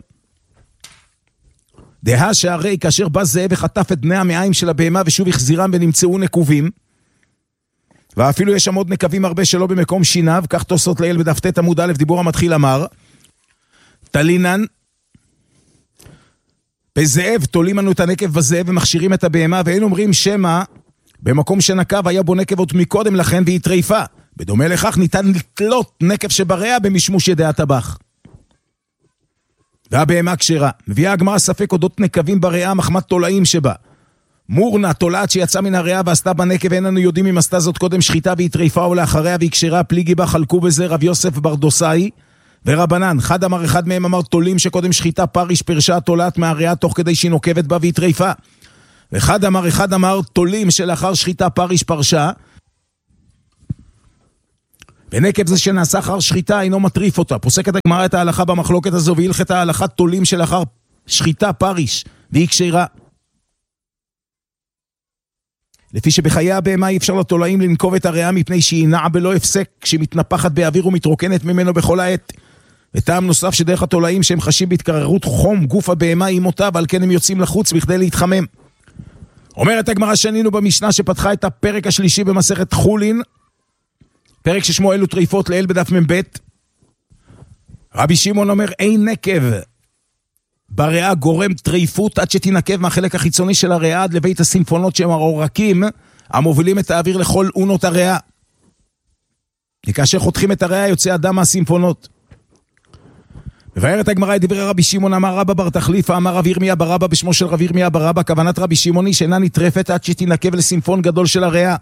דהה שהרי כאשר בא זאב וחטף את בני המעיים של הבהמה ושוב החזירם ונמצאו נקובים, ואפילו יש שם עוד נקבים הרבה שלא במקום שיניו, כך תוספות לעיל בדף ט עמוד א' דיבור המתחיל אמר, תלינן, בזאב תולים לנו את הנקב בזאב ומכשירים את הבהמה, ואין אומרים שמה במקום שנקב היה בו נקב עוד מקודם לכן והיא טריפה. בדומה לכך ניתן לתלות נקב שבריאה במשמוש ידי הטבח. והבהמה כשרה. מביאה הגמרא ספק אודות נקבים בריאה מחמת תולעים שבה. מורנה, תולעת שיצאה מן הריאה ועשתה בנקב, אין לנו יודעים אם עשתה זאת קודם שחיטה והיא טריפה או לאחריה והיא כשרה, פליגי בה חלקו בזה רב יוסף ברדוסאי ורבנן. אחד אמר, אחד מהם אמר תולים שקודם שחיטה פריש פרשה תולעת מהריאה תוך כדי שהיא נוקבת בה והיא טריפה. אחד אמר, תולים שלאחר שחיטה פריש פרשה, ונקב זה שנעשה אחר שחיטה אינו מטריף אותה. פוסקת הגמרא את ההלכה במחלוקת הזו, והלכת ההלכה תולים שלאחר שחיטה פריש, והיא כשרה. לפי שבחיי הבהמה אי אפשר לתולעים לנקוב את הריאה מפני שהיא נעה בלא הפסק, כשהיא מתנפחת באוויר ומתרוקנת ממנו בכל העת. וטעם נוסף שדרך התולעים שהם חשים בהתקררות חום גוף הבהמה עם אותה, ועל כן הם יוצאים לחוץ בכדי להתחמם. אומרת הגמרא שנינו במשנה שפתחה את הפרק השלישי במסכת חולין, פרק ששמו אלו טריפות לאל בדף מ"ב. רבי שמעון אומר, אין נקב בריאה גורם טריפות עד שתנקב מהחלק החיצוני של הריאה עד לבית הסימפונות שהם העורקים המובילים את האוויר לכל אונות הריאה. וכאשר חותכים את הריאה יוצא הדם מהסימפונות. מבארת הגמרא את דברי רבי שמעון, אמר רבא בר תחליפה, אמר רבי ירמיה בר אבא בשמו של רבי ירמיה בר אבא, כוונת רבי שמעוני שאינה נטרפת עד שתנקב לסימפון גדול של הריאה.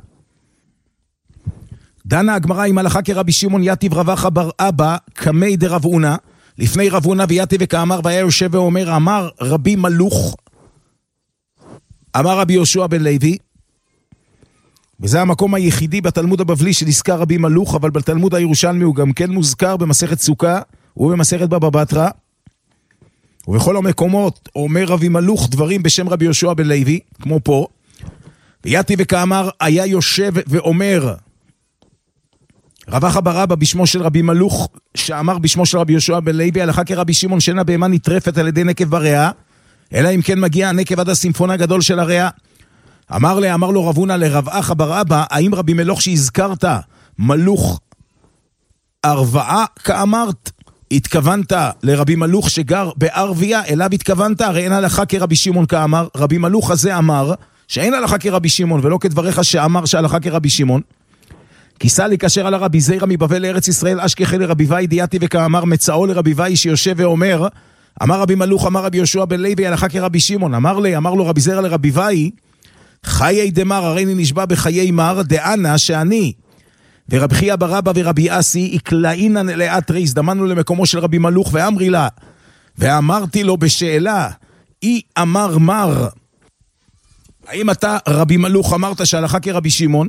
דנה הגמרא עם הלכה כרבי שמעון יתיב רבחה בר אבא כמי דרב הונא, לפני רב הונא ויתיב וכאמר, והיה יושב ואומר, אמר רבי מלוך, אמר רבי יהושע בן לוי. וזה המקום היחידי בתלמוד הבבלי שנזכר רבי מלוך, אבל בתלמוד הירושלמי הוא גם כן מוזכר במסכת סוכה ובמסכת בבא בתרא. ובכל המקומות אומר רבי מלוך דברים בשם רבי יהושע בן לוי, כמו פה. ויתיב וכאמר, היה יושב ואומר רבחה בר אבא בשמו של רבי מלוך, שאמר בשמו של רבי יהושע בן לוי, הלכה כרבי שמעון שאינה בהמה נטרפת על ידי נקב בריאה, אלא אם כן מגיע הנקב עד הסימפון הגדול של הריאה. אמר לו רב הונא לרבחה בר אבא, האם רבי מלוך שהזכרת מלוך ארבעה כאמרת? התכוונת לרבי מלוך שגר בערביה, אליו התכוונת? הרי אין הלכה כרבי שמעון כאמר. רבי מלוך הזה אמר שאין הלכה כרבי שמעון, ולא כדבריך שאמר שהלכה כרבי שמעון. כיסה לי כאשר על הרבי זיירא מבבל לארץ ישראל, אשכחי לרבי ואי דיאתי וכאמר מצאו לרבי ואי שיושב ואומר, אמר רבי מלוך, אמר רבי יהושע בן לוי, הלכה כרבי שמעון. אמר לו רבי זיירא לרבי ואי, חיי דמר, הרי אני נשבע בחיי מר, דענה שאני ורבי חייא בר אבא ורבי אסי יקלעינן לאתרי, הזדמנו למקומו של רבי מלוך, ואמרי לה, ואמרתי לו בשאלה, אי אמר מר, האם אתה רבי מלוך אמרת שהלכה כרבי שמעון?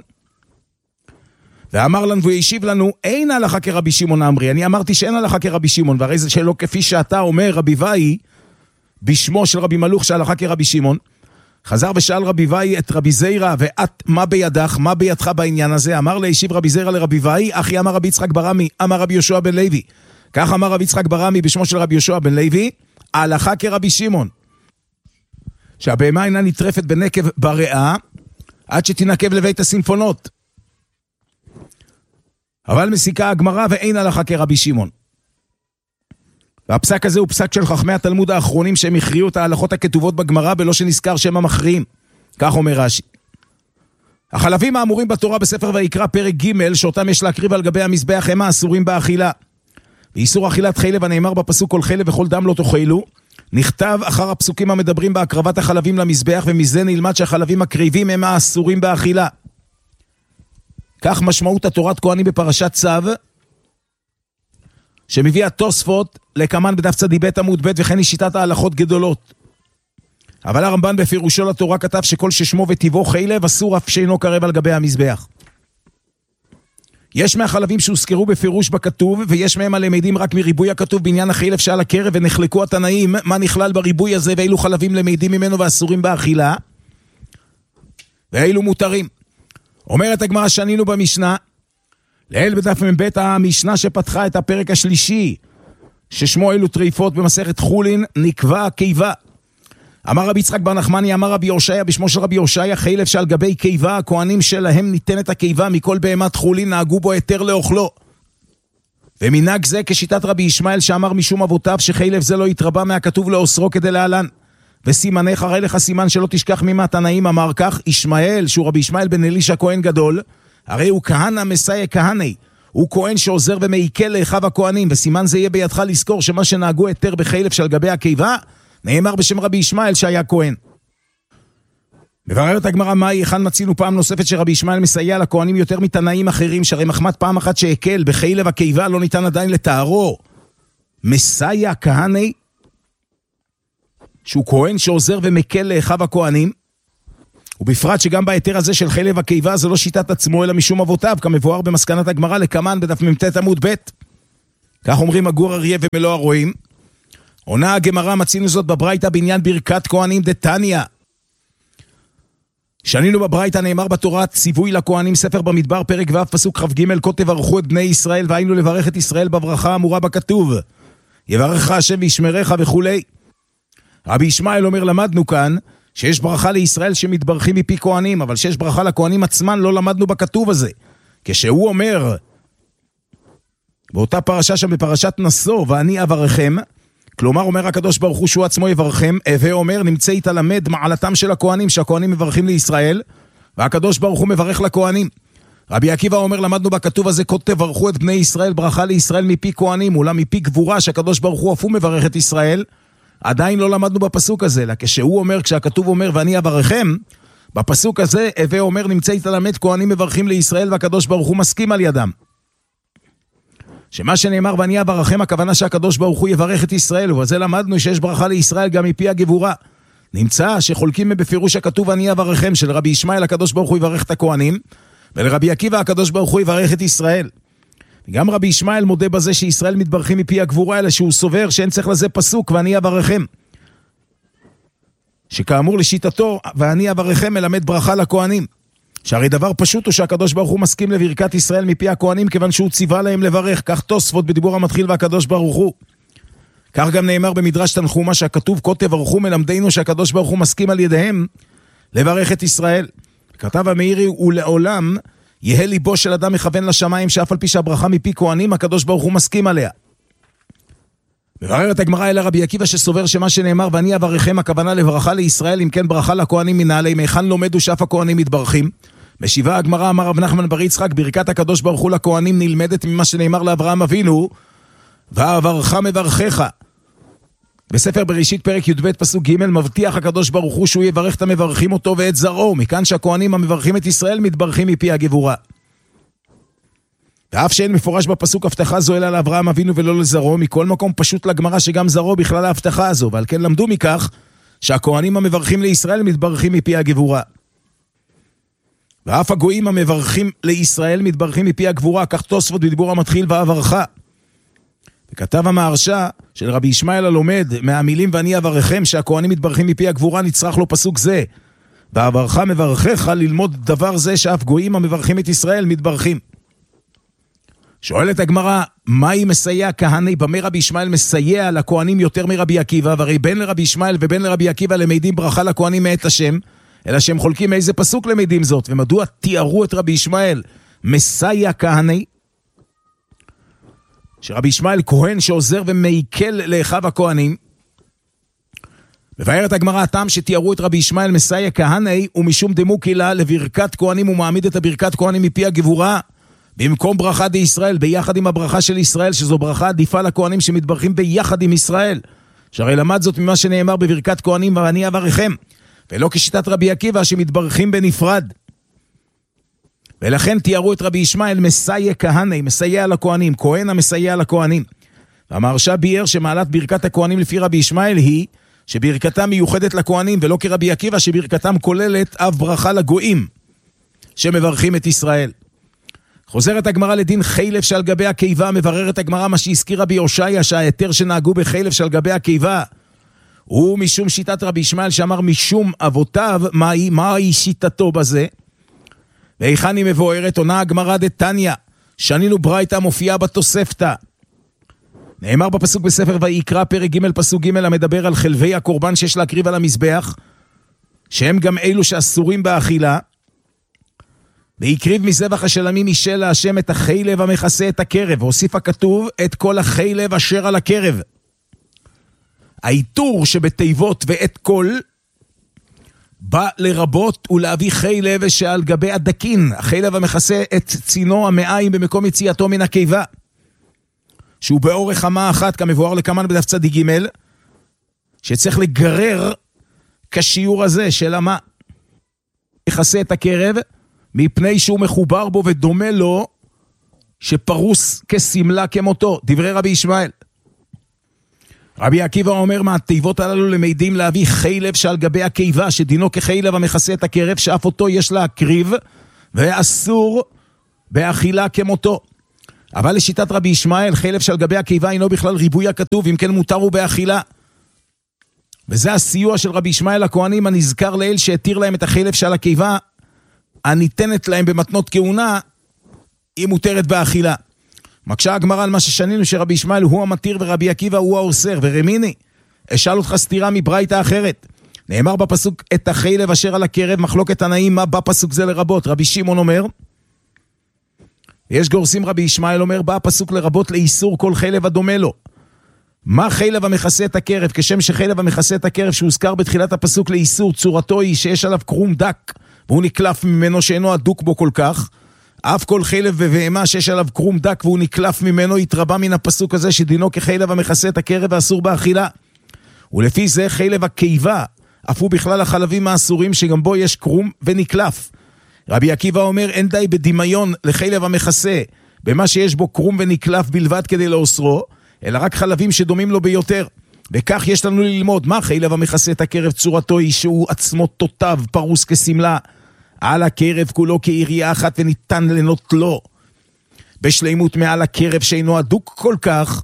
ואמר לנו וישיב לנו, אין הלכה כרבי שמעון אמרי. אני אמרתי שאין הלכה כרבי שמעון, והרי זה שלא כפי שאתה אומר רבי ואי בשמו של רבי מלוך שהלכה כרבי שמעון. חזר ושאל רבי ואי את רבי זיירא, ואת מה בידך, מה בידך בעניין הזה? אמר להשיב רבי זיירא לרבי ואי, אחי אמר רבי יצחק ברמי, אמר רבי יהושע בן לוי. כך אמר רבי יצחק ברמי בשמו של רבי יהושע בן לוי, הלכה כרבי שמעון, שהבהמה אינה נטרפת בנקב בריאה עד שתנקב לבית הסימפונות. אבל מסיקה הגמרא ואין הלכה כרבי שמעון. והפסק הזה הוא פסק של חכמי התלמוד האחרונים שהם הכריעו את ההלכות הכתובות בגמרא בלא שנזכר שם המכריעים. כך אומר רש"י. החלבים האמורים בתורה בספר ויקרא פרק ג' שאותם יש להקריב על גבי המזבח הם האסורים באכילה. ואיסור אכילת חלב הנאמר בפסוק כל חלב וכל דם לא תאכלו, נכתב אחר הפסוקים המדברים בהקרבת החלבים למזבח, ומזה נלמד שהחלבים הקריבים הם האסורים באכילה. כך משמעות התורת כהנים בפרשת צו, שמביא התוספות לקמן בדף צדיב עמוד ב', וכן היא שיטת ההלכות גדולות. אבל הרמב"ן בפירושו לתורה כתב שכל ששמו וטבעו חלב אסור אף שאינו קרב על גבי המזבח. יש מהחלבים שהוזכרו בפירוש בכתוב, ויש מהם הלמדים רק מריבוי הכתוב בעניין החלב שעל הקרב, ונחלקו התנאים מה נכלל בריבוי הזה, ואילו חלבים למדים ממנו ואסורים באכילה, ואילו מותרים. אומרת הגמרא שנינו במשנה, לאל בדף מ"ב המשנה שפתחה את הפרק השלישי, ששמו אלו טריפות במסכת חולין, נקבע קיבה. אמר רבי יצחק בר נחמני, אמר רבי הושעיה בשמו של רבי הושעיה, חלב שעל גבי קיבה, הכהנים שלהם ניתנת הקיבה מכל בהמת חולין, נהגו בו היתר לאוכלו. ומנהג זה כשיטת רבי ישמעאל שאמר משום אבותיו שחלב זה לא יתרבה מהכתוב לאוסרו כדי להלן. וסימנך הרי לך סימן שלא תשכח ממתנאים, אמר כך ישמעאל, שהוא רבי ישמעאל בן אלישע כהן גדול, הרי הוא כהנא מסייע כהני, הוא כהן שעוזר ומעיקל לאחיו הכהנים, וסימן זה יהיה בידך לזכור שמה שנהגו היתר בחלב שעל גבי הקיבה, נאמר בשם רבי ישמעאל שהיה כהן. מבררת הגמרא מהי, היכן מצינו פעם נוספת שרבי ישמעאל מסייע לכהנים יותר מתנאים אחרים, שהרי מחמת פעם אחת שהקל בחלב הקיבה לא ניתן עדיין לתארו. מסייע כהני, שהוא כהן שעוזר ומקל לאחיו הכהנים, ובפרט שגם בהיתר הזה של חלב הקיבה זה לא שיטת עצמו אלא משום אבותיו, כמבואר במסקנת הגמרא לקמן בדף מ"ט עמוד ב'. כך אומרים הגור אריה ומלוא הרועים. עונה הגמרא, מצינו זאת בברייתא בעניין ברכת כהנים דתניא. שנינו בברייתא נאמר בתורה ציווי לכהנים, ספר במדבר פרק ו' פסוק כ"ג, כה תברכו את בני ישראל, והיינו לברך את ישראל בברכה האמורה בכתוב, יברכך השם וישמרך וכולי. רבי ישמעאל אומר, למדנו כאן שיש ברכה לישראל שמתברכים מפי כהנים, אבל שיש ברכה לכהנים עצמן לא למדנו בכתוב הזה. כשהוא אומר באותה פרשה שם בפרשת נשוא, ואני אברכם, כלומר אומר הקדוש ברוך הוא שהוא עצמו יברכם, הווה אומר נמצא איתה למד מעלתם של הכהנים, שהכהנים מברכים לישראל, והקדוש ברוך הוא מברך לכהנים. רבי עקיבא אומר, למדנו בכתוב הזה, כה תברכו את בני ישראל, ברכה לישראל מפי כהנים, אולם מפי גבורה שהקדוש ברוך הוא אף הוא מברך את ישראל. עדיין לא למדנו בפסוק הזה, אלא כשהוא אומר, כשהכתוב אומר ואני אברכם, בפסוק הזה הווה אומר נמצא איתה למד כהנים מברכים לישראל, והקדוש ברוך הוא מסכים על ידם. שמה שנאמר ואני אברכם, הכוונה שהקדוש ברוך הוא יברך את ישראל, ובזה למדנו שיש ברכה לישראל גם מפי הגבורה. נמצא שחולקים בפירוש הכתוב ואני אברכם של רבי ישמעאל, הקדוש ברוך הוא יברך את הכהנים, ולרבי עקיבא הקדוש ברוך הוא יברך את ישראל. גם רבי ישמעאל מודה בזה שישראל מתברכים מפי הגבורה, אלא שהוא סובר שאין צריך לזה פסוק ואני אברכם, שכאמור לשיטתו ואני אברכם מלמד ברכה לכהנים, שהרי דבר פשוט הוא שהקדוש ברוך הוא מסכים לברכת ישראל מפי הכהנים, כיוון שהוא ציווה להם לברך. כך תוספות בדיבור המתחיל והקדוש ברוך הוא. כך גם נאמר במדרש תנחומה שהכתוב כה תברכו, מלמדנו שהקדוש ברוך הוא מסכים על ידיהם לברך את ישראל. כתב המאירי, ולעולם יהא ליבו של אדם מכוון לשמיים, שאף על פי שהברכה מפי כהנים הקדוש ברוך הוא מסכים עליה. מבררת הגמרא אל רבי עקיבא שסובר שמה שנאמר ואני אברכם הכוונה לברכה לישראל, אם כן ברכה לכהנים מנעלי, מהיכן לומדו שאף הכהנים מתברכים? משיבה הגמרא, אמר רב נחמן בר יצחק, ברכת הקדוש ברוך הוא לכהנים נלמדת ממה שנאמר לאברהם אבינו, ואברך מברכך. בספר בראשית פרק י"ב פסוק ג', מבטיח הקדוש ברוך הוא שהוא יברך את המברכים אותו ואת זרעו, מכאן שהכהנים המברכים את ישראל מתברכים מפי הגבורה. ואף שאין מפורש בפסוק הבטחה זו אלא לאברהם אבינו ולא לזרעו, מכל מקום פשוט לגמרא שגם זרעו בכלל ההבטחה הזו, ועל כן למדו מכך שהכהנים המברכים לישראל מתברכים מפי הגבורה. ואף הגויים המברכים לישראל מתברכים מפי הגבורה, כך תוספות בדיבור המתחיל ואברך. וכתב המהרש"א של רבי ישמעאל הלומד מהמילים ואני אברכם שהכהנים מתברכים מפי הגבורה, נצרך לו פסוק זה, ואברך מברכך, ללמוד דבר זה שאף גויים המברכים את ישראל מתברכים. שואלת הגמרא, מהי מסייע כהני? במה רבי ישמעאל מסייע לכהנים יותר מרבי עקיבא? והרי בין לרבי ישמעאל ובין לרבי עקיבא למדים ברכה לכהנים מאת השם, אלא שהם חולקים איזה פסוק למדים זאת. ומדוע תיארו את רבי ישמעאל מסייע כהני? שרבי ישמעאל כהן שעוזר ומעיכל לאחיו הכהנים. מבארת הגמרא, הטעם שתיארו את רבי ישמעאל מסייע כהני ומשום דמוקילה לברכת כהנים, ומעמיד את הברכת כהנים מפי הגבורה במקום ברכה די ישראל, ביחד עם הברכה של ישראל, שזו ברכה עדיפה לכהנים שמתברכים ביחד עם ישראל. שהרי למד זאת ממה שנאמר בברכת כהנים ואני אברכם, ולא כשיטת רבי עקיבא שמתברכים בנפרד. ולכן תיארו את רבי ישמעאל מסייע כהני, מסייע לכהנים, כהן המסייע לכהנים. והמהרש"א ביאר שמעלת ברכת הכהנים לפי רבי ישמעאל היא שברכתם מיוחדת לכהנים, ולא כרבי עקיבא שברכתם כוללת אף ברכה לגויים שמברכים את ישראל. חוזרת הגמרא לדין חילב שעל גבי הקיבה. מבררת הגמרא מה שהזכיר רבי הושעיה, שההיתר שנהגו בחילב שעל גבי הקיבה הוא משום שיטת רבי ישמעאל, שאמר משום אבותיו. מהי שיטתו בזה? והיכן היא מבוארת? עונה הגמרא דתניא, שנינו ברייתא מופיעה בתוספתא. נאמר בפסוק בספר ויקרא פרק ג' פסוק ג' המדבר על חלבי הקורבן שיש להקריב על המזבח, שהם גם אלו שאסורים באכילה. והקריב מזבח השלמים משל להשם את החילב המכסה את הקרב, והוסיף הכתוב את כל החילב אשר על הקרב. העיטור שבתיבות ואת כל בא לרבות ולהביא חילב שעל גבי הדקין, החילב המכסה את צינו המעיים במקום יציאתו מן הקיבה, שהוא באורך אמה אחת, כמבואר לקמן בדף צדיק ג', שצריך לגרר כשיעור הזה של אמה מכסה את הקרב, מפני שהוא מחובר בו ודומה לו שפרוס כסמלה כמותו. דברי רבי ישמעאל. רבי עקיבא אומר מהתיבות הללו למדים להביא חילב שעל גבי הקיבה, שדינו כחילב המכסה את הקרב, שאף אותו יש להקריב, ואסור באכילה כמותו. אבל לשיטת רבי ישמעאל, חילב שעל גבי הקיבה אינו בכלל ריבוי הכתוב, אם כן מותר הוא באכילה. וזה הסיוע של רבי ישמעאל הכהנים הנזכר לאל, שהתיר להם את החילב שעל הקיבה, הניתנת להם במתנות כהונה, היא מותרת באכילה. מקשה הגמרא על מה ששנינו, שרבי ישמעאל הוא המתיר ורבי עקיבא הוא האוסר. ורמיני, אשאל אותך סתירה מברייתא אחרת. נאמר בפסוק את החילב אשר על הקרב, מחלוקת תנאים, מה בפסוק זה לרבות? רבי שמעון אומר, יש גורסים רבי ישמעאל אומר, בא הפסוק לרבות לאיסור כל חילב הדומה לו. מה חילב המכסה את הקרב? כשם שחילב המכסה את הקרב שהוזכר בתחילת הפסוק לאיסור, צורתו היא שיש עליו קרום דק, והוא נקלף ממנו שאינו הדוק בו כל כך. אף כל חילב ובהמה שיש עליו קרום דק והוא נקלף ממנו, יתרבה מן הפסוק הזה שדינו כחילב המכסה את הקרב ואסור באכילה. ולפי זה חילב הקיבה, אף הוא בכלל החלבים האסורים שגם בו יש קרום ונקלף. רבי עקיבא אומר, אין די בדמיון לחילב המכסה במה שיש בו קרום ונקלף בלבד כדי לאוסרו, אלא רק חלבים שדומים לו ביותר. וכך יש לנו ללמוד מה חילב המכסה את הקרב, צורתו היא שהוא עצמו תותב פרוס כסמלה על הקרב כולו כעירייה אחת, וניתן לנוטלו בשלימות מעל הקרב שאינו הדוק כל כך.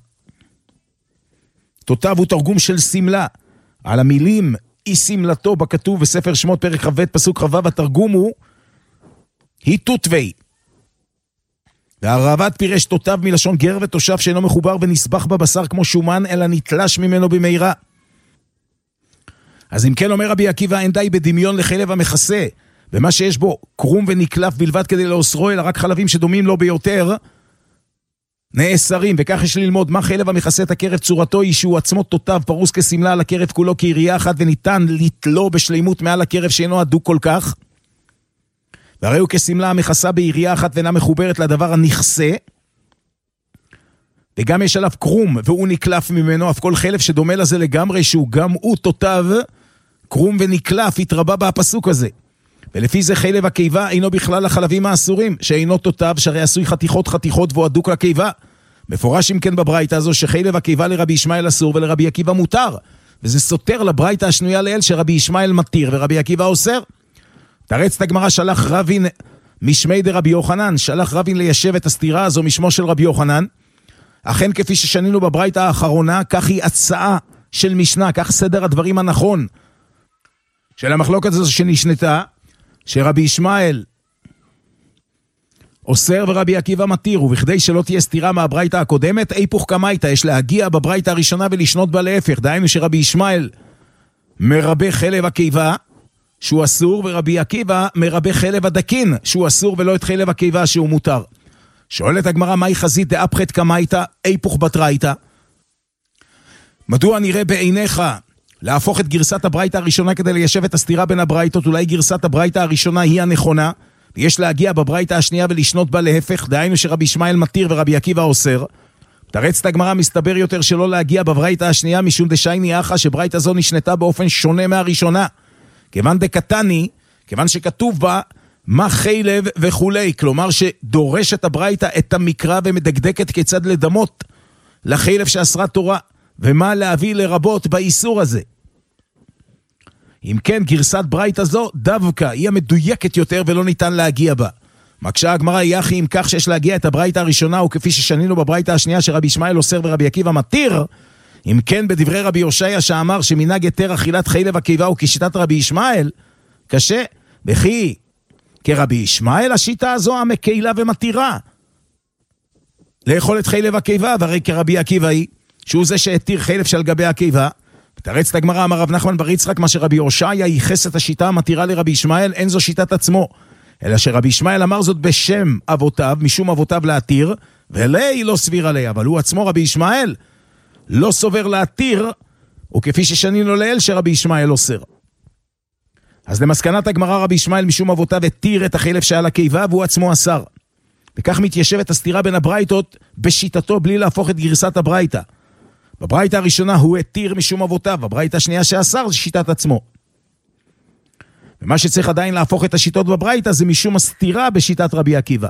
תותב הוא תרגום של סמלה. על המילים אי סמלתו בכתוב בספר שמות פרק כ"ב פסוק כ"ו, התרגום הוא היא תותווי. והרעב"ד פירש תותב מלשון גר ותושב שאינו מחובר ונסבח בבשר כמו שומן, אלא נתלש ממנו במהירה. אז אם כן אומר רבי עקיבא, אין די בדמיון לחילב המכסה במה שיש בו קרום ונקלף בלבד כדי לאוסרו, אלא רק חלבים שדומים לו ביותר נאסרים. וכך יש ללמוד מה חילב המכסה את הקרב, צורתו היא שהוא עצמו תותב פרוס כסמלה על הקרב כולו כעירייה אחת, וניתן לתלו בשלימות מעל הקרב שאינו הדוק כל כך. והרי הוא כסמלה המכסה בעירייה אחת ואינה מחוברת לדבר הנכסה, וגם יש עליו קרום והוא נקלף ממנו. אף כל חלב שדומה לזה לגמרי שהוא גם הוא תותב קרום ונקלף, התרבה בפסוק הזה. ולפי זה חילב הקיבה אינו בכלל החלבים האסורים, שאינו תותב, שהרי עשוי חתיכות חתיכות והוא הדוק לקיבה. מפורש אם כן בברייתא הזו שחילב הקיבה לרבי ישמעאל אסור ולרבי עקיבא מותר, וזה סותר לברייתא השנויה לאל שרבי ישמעאל מתיר ורבי עקיבא אוסר. תרץ את הגמרא, שלח רבין משמי דרבי יוחנן, שלח רבין ליישב את הסתירה הזו משמו של רבי יוחנן. אכן כפי ששנינו בברייתא האחרונה, כך היא הצעה של משנה, כך סדר הדברים הנכון של המחלוקת הזו שנשנתה, שרבי ישמעאל אוסר ורבי עקיבא מתיר, ובכדי שלא תהיה סתירה מהברייתא הקודמת, היפוך קמייתא, יש להגיע בברייתא הראשונה ולשנות בה להפך. דהיינו שרבי ישמעאל מרבה חלב הקיבה שהוא אסור, ורבי עקיבא מרבה חלב הדקין שהוא אסור, ולא את חלב הקיבה שהוא מותר. שואלת הגמרא, מהי חזית דאפחת קמייתא היפוך בתרייתא? מדוע נראה בעיניך להפוך את גרסת הברייתא הראשונה כדי ליישב את הסתירה בין הברייתות? אולי גרסת הברייתא הראשונה היא הנכונה, ויש להגיע בברייתא השנייה ולשנות בה להפך, דהיינו שרבי ישמעאל מתיר ורבי עקיבא אוסר. תרץ את הגמרא, מסתבר יותר שלא להגיע בברייתא השנייה, משום דשייני אחא שברייתא זו נשנתה באופן שונה מהראשונה. כיוון דקתני, כיוון שכתוב בה מה חילב וכולי, כלומר שדורשת הברייתא את המקרא ומדקדקת כיצד לדמות לחילב שאסרה תורה, ומה להביא לרבות באיסור הזה. אם כן, גרסת ברייתא זו דווקא היא המדויקת יותר ולא ניתן להגיע בה. מקשה הגמרא, יחי אם כך שיש להגיע את הברייתא הראשונה, וכפי ששנינו בברייתא השנייה שרבי ישמעאל אוסר ורבי עקיבא מתיר, אם כן בדברי רבי הושעיה שאמר שמנהג היתר אכילת חילב הקיבה הוא כשיטת רבי ישמעאל, קשה, וכי כרבי ישמעאל השיטה הזו המקהילה ומתירה לאכול את חילב הקיבה, והרי כרבי עקיבא היא שהוא זה שהתיר חילב של גבי הקיבה. תרץ את הגמרא, אמר רב נחמן בר יצחק, מה שרבי הושעיה ייחס את השיטה המתירה לרבי ישמעאל, אין זו שיטת עצמו, אלא שרבי ישמעאל אמר זאת בשם אבותיו, משום אבותיו להתיר, ולאי לא סביר עליה, אבל הוא עצמו רבי ישמעאל לא סובר להתיר, וכפי ששנינו לאל שרבי ישמעאל אוסר. אז למסקנת הגמרא, רבי ישמעאל משום אבותיו התיר את החילב שעל הקיבה, והוא עצמו אסר. וכך מתיישבת הסתירה בין הברייתות בשיטתו בלי להפוך את גרסת הברייתא. בברייתא הראשונה הוא התיר משום אבותיו, בברייתא השנייה שאסר זה שיטת עצמו. ומה שצריך עדיין להפוך את השיטות בברייתא זה משום הסתירה בשיטת רבי עקיבא.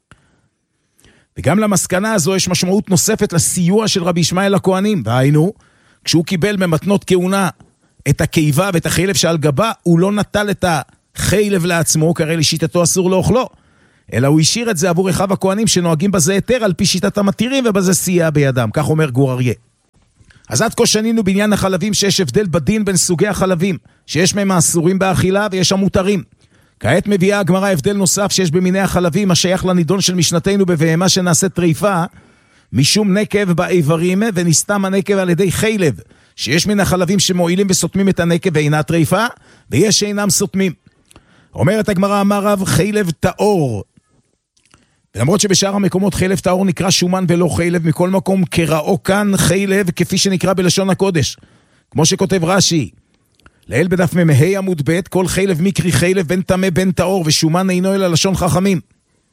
וגם למסקנה הזו יש משמעות נוספת לסיוע של רבי ישמעאל לכהנים, והיינו כשהוא קיבל ממתנות כהונה את הקיבה ואת החילב שעל גבה, הוא לא נטל את החילב לעצמו, כי הרי לשיטתו אסור לאוכלו, אלא הוא השאיר את זה עבור אחיו הכהנים שנוהגים בזה היתר על פי שיטת המתירים, ובזה סייע בידם, כך אומר גור אריה. אז עד כה שנינו בעניין החלבים שיש הבדל בדין בין סוגי החלבים, שיש מהם האסורים באכילה ויש המותרים. כעת מביאה הגמרא הבדל נוסף שיש במיני החלבים, השייך לנידון של משנתנו בבהמה שנעשית טריפה, משום נקב באיברים ונסתם הנקב על ידי חילב, שיש מן החלבים שמועילים וסותמים את הנקב ואינה טריפה, ויש שאינם סותמים. אומרת הגמרא, אמר רב, חילב טהור. ולמרות שבשאר המקומות חילב טהור נקרא שומן ולא חילב, מכל מקום קראו כאן חילב כפי שנקרא בלשון הקודש. כמו שכותב רש"י, לעיל בדף מ"ה עמוד ב', כל חילב מקרי חילב בין טמא בין טהור, ושומן אינו אלא לשון חכמים.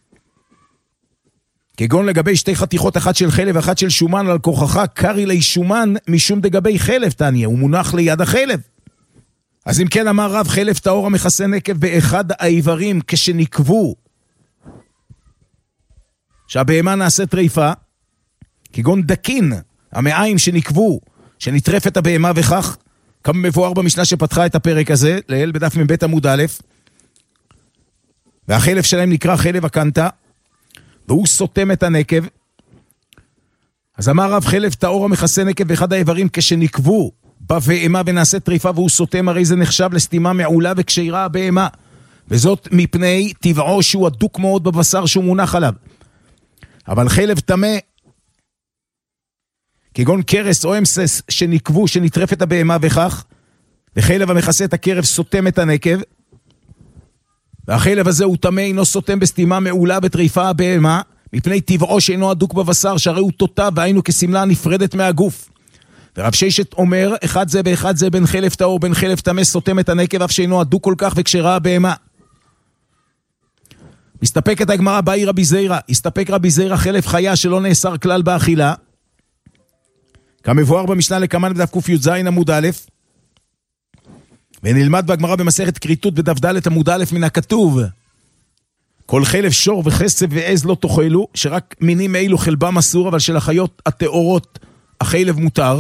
כגון לגבי שתי חתיכות, אחת של חילב ואחת של שומן, על כוחך קרי לי שומן משום דגבי חילב תניא, הוא מונח ליד החילב. אז אם כן אמר רב, חילב טהור המכסה נקב באחד האיברים כשנקבו, שהבהמה נעשה טריפה, כגון דקין, המעיים שנקבו, שנטרפת הבהמה וכך, כמה מבואר במשנה שפתחה את הפרק הזה, לעיל בדף מ"ב עמוד א', והחילב שלהם נקרא חילב הקנטה, והוא סותם את הנקב. אז אמר רב, חילב טהור המכסה נקב באחד האיברים כשנקבו בבהמה ונעשה טריפה והוא סותם, הרי זה נחשב לסתימה מעולה וכשרה הבהמה, וזאת מפני טבעו שהוא הדוק מאוד בבשר שהוא מונח עליו. אבל חילב טמא, כגון קרס או אמסס שנקבו, שנטרפת הבהמה וכך, וחילב המכסה את הקרב סותם את הנקב, והחילב הזה הוא טמא, אינו סותם בסתימה מעולה וטריפה הבהמה, מפני טבעו שאינו הדוק בבשר, שהרי הוא תותב והיינו כסמלה נפרדת מהגוף. ורב ששת אומר, אחד זה באחד זה בין חילב טהור בין חילב טמא סותם את הנקב, אף שאינו הדוק כל כך וכשרה הבהמה. מסתפקת הגמרא, באי רבי זירא, הסתפק רבי זירא חילב חיה שלא נאסר כלל באכילה, כמבואר במשנה לקמן בדף ק"ז עמוד א', ונלמד בגמרא במסכת כריתות בדף ד' עמוד א' מן הכתוב, כל חילב שור וחסב ועז לא תאכלו, שרק מינים אלו חלבם אסור, אבל של החיות הטהורות החילב מותר.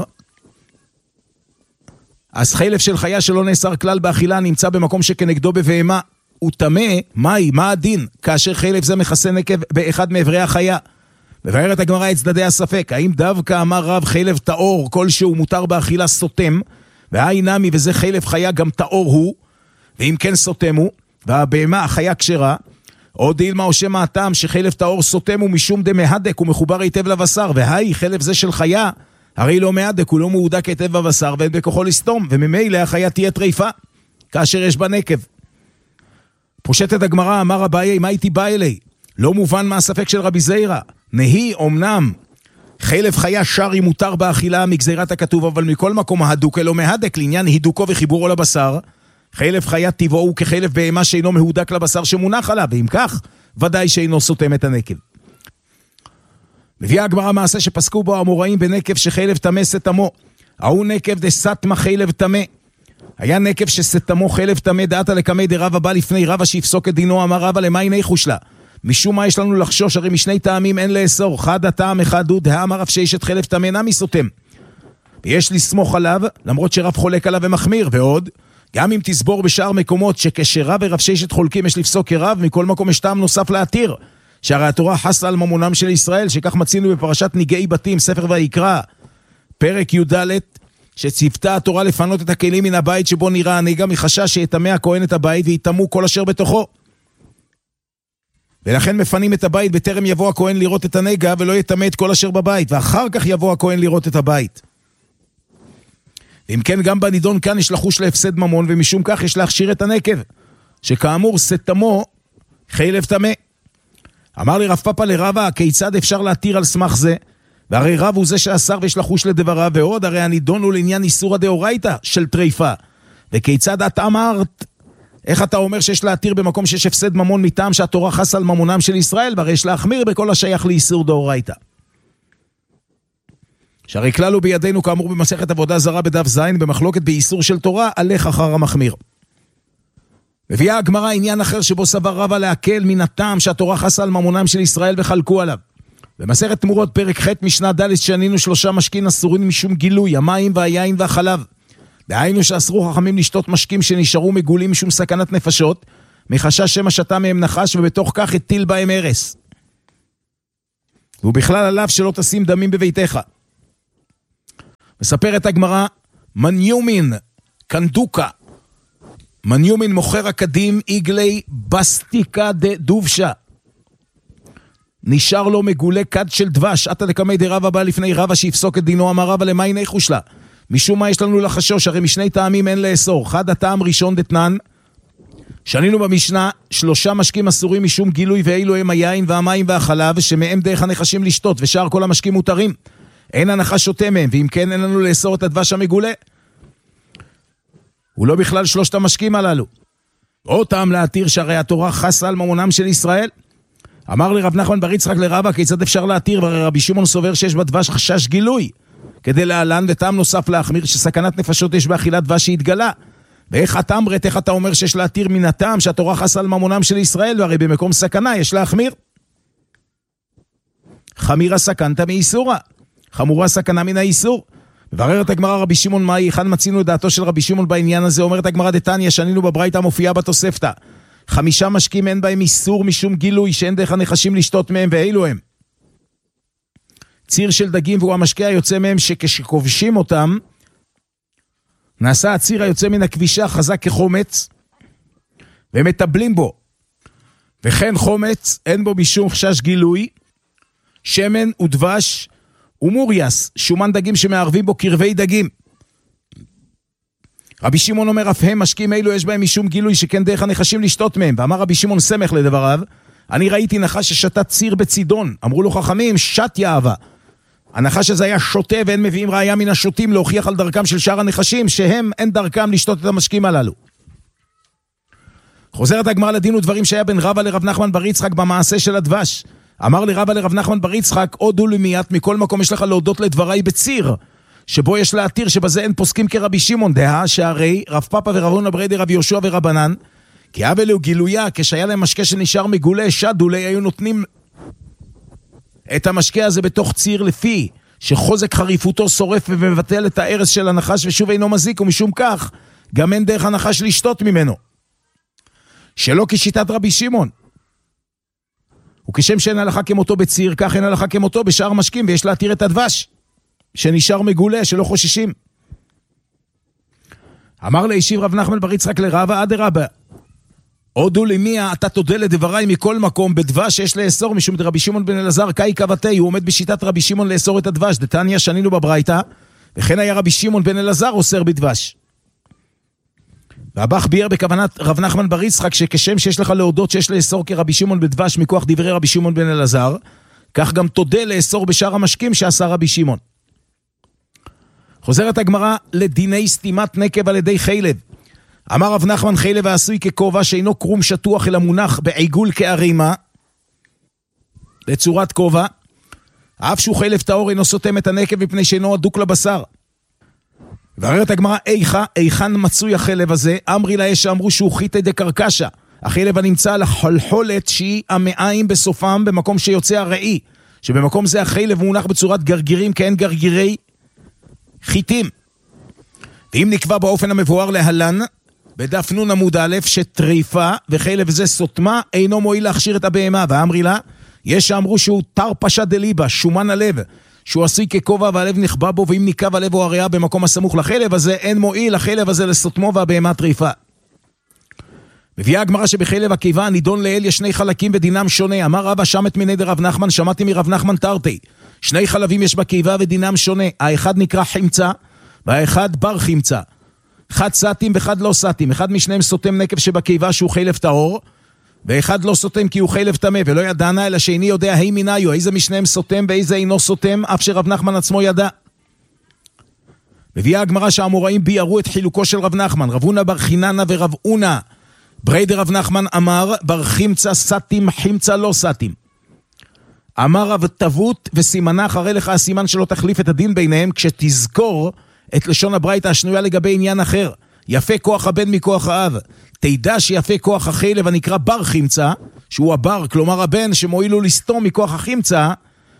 אז חילב של חיה שלא נאסר כלל באכילה נמצא במקום שכנגדו בבהמה הוא טמא, מה הדין כאשר חילב זה מכסה נקב באחד מאיברי החיה? מבארת הגמרא את צדדי הספק, האם דווקא אמר רב חילב טהור כלשהו מותר באכילה סותם, והאי נמי וזה חילב חיה גם טהור הוא, ואם כן סותם הוא, והבהמה החיה כשרה, או דילמה או שמה הטעם שחילב טהור סותם הוא משום דמהדק, הוא מחובר היטב לבשר, והאי חילב זה של חיה, הרי לא מהדק, הוא לא מהודק היטב בבשר, ואין בכוחו לסתום, וממילא החיה תהיה טריפה, כאשר יש בה נקב. פושטת הגמרא, אמר אביי, מה הייתי בא אלי? לא מובן מה הספק של רבי זירא. נהי אומנם חילב חיה שרי מותר באכילה מגזירת הכתוב, אבל מכל מקום ההדוק אלו מהדק לעניין הידוקו וחיבורו לבשר. חילב חיה טבעו הוא כחילב בהמה שאינו מהודק לבשר שמונח עליו, ואם כך ודאי שאינו סותם את הנקב. מביאה הגמרא מעשה שפסקו בו האמוראים בנקב שחילב טמא סתמו, ההוא נקב דסתמה חילב טמא. היה נקב שסתמו חילב טמא, דעתה לקמי דרב הבא לפני רבא שיפסוק את דינו, אמר רבא למה הנה חושלה? משום מה יש לנו לחשוש, הרי משני טעמים אין לאסור, חד הטעם אחד הוא דאמר רב שיש את חילב טמא נמי סותם, ויש לסמוך עליו למרות שרב חולק עליו ומחמיר. ועוד גם אם תסבור בשאר מקומות שכשרב ורב ששת חולקים יש לפסוק כרב, מכל מקום יש טעם נוסף להתיר, שהרי התורה חסה על ממונם של ישראל, שכך מצינו בפרשת ניגעי בתים ספר ויקרא פרק י"ד, שציוותה התורה לפנות את הכלים מן הבית שבו נראה הנגע, מחשש שיטמא הכהן את הבית ויטמאו כל אשר בתוכו, ולכן מפנים את הבית בטרם יבוא הכהן לראות את הנגע, ולא יטמא את כל אשר בבית, ואחר כך יבוא הכהן לראות את הבית. ואם כן גם בנידון כאן יש לחוש להפסד ממון, ומשום כך יש להכשיר את הנקב, שכאמור סתמו חילב טמא. אמר לי רב פאפא לרבא, כיצד אפשר להתיר על סמך זה? והרי רב הוא זה שאסר ויש לחוש לדבריו, ועוד הרי הנידון הוא לעניין איסור הדאורייתא של טריפה. וכיצד את אמרת? איך אתה אומר שיש להתיר במקום שיש הפסד ממון מטעם שהתורה חסה על ממונם של ישראל, והרי יש להחמיר בכל השייך לאיסור דאורייתא. שהרי כלל הוא בידינו כאמור במסכת עבודה זרה בדף זין, במחלוקת באיסור של תורה, הלך אחר המחמיר. מביאה הגמרא עניין אחר שבו סבר רבא להקל מן הטעם שהתורה חסה על ממונם של ישראל וחלקו עליו. במסכת תמורות פרק ח' משנה ד' שענינו 3 משקים אסורים משום גילוי, המים והיין והחלב. דהיינו שאסרו חכמים לשתות משקים שנשארו מגולים משום סכנת נפשות, מחשש שמא שתה מהם נחש ובתוך כך הטיל בהם הרס. ובכלל עליו שלא תשים דמים בביתך. מספרת הגמרא, מניומין קנדוקה, מניומין מוכר הקדים איגלי בסטיקה דובשה, נשאר לו מגולה כד של דבש, עתה לקמי די רבא בא לפני רבא שיפסוק את דינו, אמר רבא למה הנה חוש לה, משום מה יש לנו לחשוש, הרי משני טעמים אין לאסור. אחד הטעם ראשון דתנן, שנינו במשנה 3 משקים אסורים משום גילוי, ואילו הם היין והמים והחלב, שמהם דרך הנחשים לשתות, ושאר כל המשקים מותרים, אין הנחש שותה מהם, ואם כן אין לנו לאסור את הדבש המגולה. הוא לא בכלל 3 המשקים הללו. או טעם להתיר שהרי התורה חסה על ממונם של ישראל. אמר לי רב נחמן בר יצחק לרבא, כיצד אפשר להתיר? והרי רבי שמעון סובר שיש בדבש חשש גילוי, כדי להלן, וטעם נוסף להחמיר שסכנת נפשות יש באכילת דבש שהתגלה. ואיך אתה אמרת, איך אתה אומר שיש להתיר מן הטעם שהתורה חסה על ממונם של ישראל, והרי במקום סכנה יש להחמיר. חמירה סכנת מאיסורה, חמורה סכנה מן האיסור. מבררת הגמרא רבי שמעון מאי, אחד מצינו את דעתו של רבי שמעון בעניין הזה. אומרת הגמרא דתניא, שנינו בברייתא מופיעה בתוספתא, 5 משקים אין בהם איסור משום גילוי, שאין דרך הנחשים לשתות מהם, ואילו הם ציר של דגים, והוא המשקה היוצא מהם, שכשכובשים אותם נעשה הציר היוצא מן הכבישה חזק כחומץ, והם מטבלים בו. וכן חומץ אין בו משום חשש גילוי, שמן ודבש ומוריאס, שומן דגים שמערבים בו קרבי דגים. רבי שמעון אומר, אף הם משקים אלו יש בהם משום גילוי, שכן דרך הנחשים לשתות מהם. ואמר רבי שמעון סמך לדבריו, אני ראיתי נחש ששתה ציר בצידון, אמרו לו חכמים, שת יאהבה. הנחש הזה היה שותה, ואין מביאים ראיה מן השוטים להוכיח על דרכם של שאר הנחשים, שהם אין דרכם לשתות את המשקים הללו. חוזרת הגמרא לדין ודברים שהיה בין רבא לרב נחמן בר יצחק במעשה של הדבש. אמר לרבא לרב נחמן בר יצחק, הודו לי מיד, מכל מקום יש לך להודות לדבריי בציר, שבו יש להתיר, שבזה אין פוסקים כרבי שמעון, דעה שהרי רב פאפא ורב הונא ברי דרב יהושע ורבנן, כי אבל הוא גילויה, כשהיה להם משקה שנשאר מגולה, שדולי היו נותנים את המשקה הזה בתוך ציר, לפי שחוזק חריפותו שורף ומבטל את הארץ של הנחש ושוב אינו מזיק, ומשום כך גם אין דרך הנחש לשתות ממנו, שלא כשיטת רבי שמעון. וכשם שאין הלכה כמותו בציר, כך אין הלכה כמותו בשאר משקים, ויש להתיר את הדבש שנשאר מגולה, שלא חוששים. אמר לישיב רב נחמן בר יצחק לרבא, אדרבא, הודו למיה, אתה תודה לדבריי מכל מקום, בדבש שיש לאסור, משום דרבי שמעון בן אלעזר קאי קבתי, הוא עומד בשיטת רבי שמעון לאסור את הדבש, דתניא שנינו בברייתא, וכן היה רבי שמעון בן אלעזר אוסר בדבש. והבח ביאר בכוונת רב נחמן בר יצחק, שכשם שיש לך להודות שיש לאסור כרבי שמעון בדבש מכוח דברי רבי שמעון בן אלעזר, כך גם תודה לאסור בשאר המשקים שעשה רבי שמעון. חוזרת הגמרא לדיני סתימת נקב על ידי חילב. אמר רב נחמן, חילב העשוי ככובע שאינו קרום שטוח אלא מונח בעיגול כערימה בצורת כובע, אף שהוא חילב טהור אינו סותם את הנקב מפני שאינו הדוק לבשר. ואומרת הגמרא, איכן מצוי החילב הזה? אמרי לה שאמרו שהוא חיטי דקרקשה, החילב הנמצא על החלחולת שהיא המעיים בסופם במקום שיוצא הראי, שבמקום זה החילב מונח בצורת גרגירים כאין גרגירי חיטים. ואם נקבע באופן המבואר להלן בדף נון עמוד א', שטריפה וחילב זה סותמה אינו מועיל להכשיר את הבהמה. ואמרי לה, יש שאמרו שהוא תרפשה דליבה, שומן הלב, שהוא עשוי ככובע והלב נכבה בו, ואם ניקב הלב או הריאה במקום הסמוך לחילב הזה, אין מועיל החילב הזה לסותמו והבהמה טריפה. מביאה הגמרא שבחילב הקיבה נידון לאל יש 2 חלקים ודינם שונה. אמר רבא שמת מיני דרב נחמן, שמעתי מרב נחמן תרתי, 2 חלבים יש בקיבה ודינם שונה, האחד נקרא חמצה והאחד בר חמצה, אחד סתים ואחד לא סתים, אחד משניהם סותם נקב שבקיבה שהוא חילב טהור, ואחד לא סותם כי הוא חילב טמא, ולא ידענה אלא שאיני יודע היי מיניו, איזה משניהם סותם ואיזה אינו סותם, אף שרב נחמן עצמו ידע. מביאה הגמרא שהאמוראים ביארו את חילוקו של רב נחמן, רב הונא בר חיננה ורב הונא ברי דרב נחמן אמר, בר חמצה סתים חמצה לא סתים. אמר רב תבות וסימנה, אחרי לך הסימן שלא תחליף את הדין ביניהם, כשתזכור את לשון הברייתא השנויה לגבי עניין אחר. יפה כוח הבן מכוח האב, תדע שיפה כוח החילב הנקרא בר חמצה, שהוא הבר, כלומר הבן שמועילו לסתום מכוח החמצה,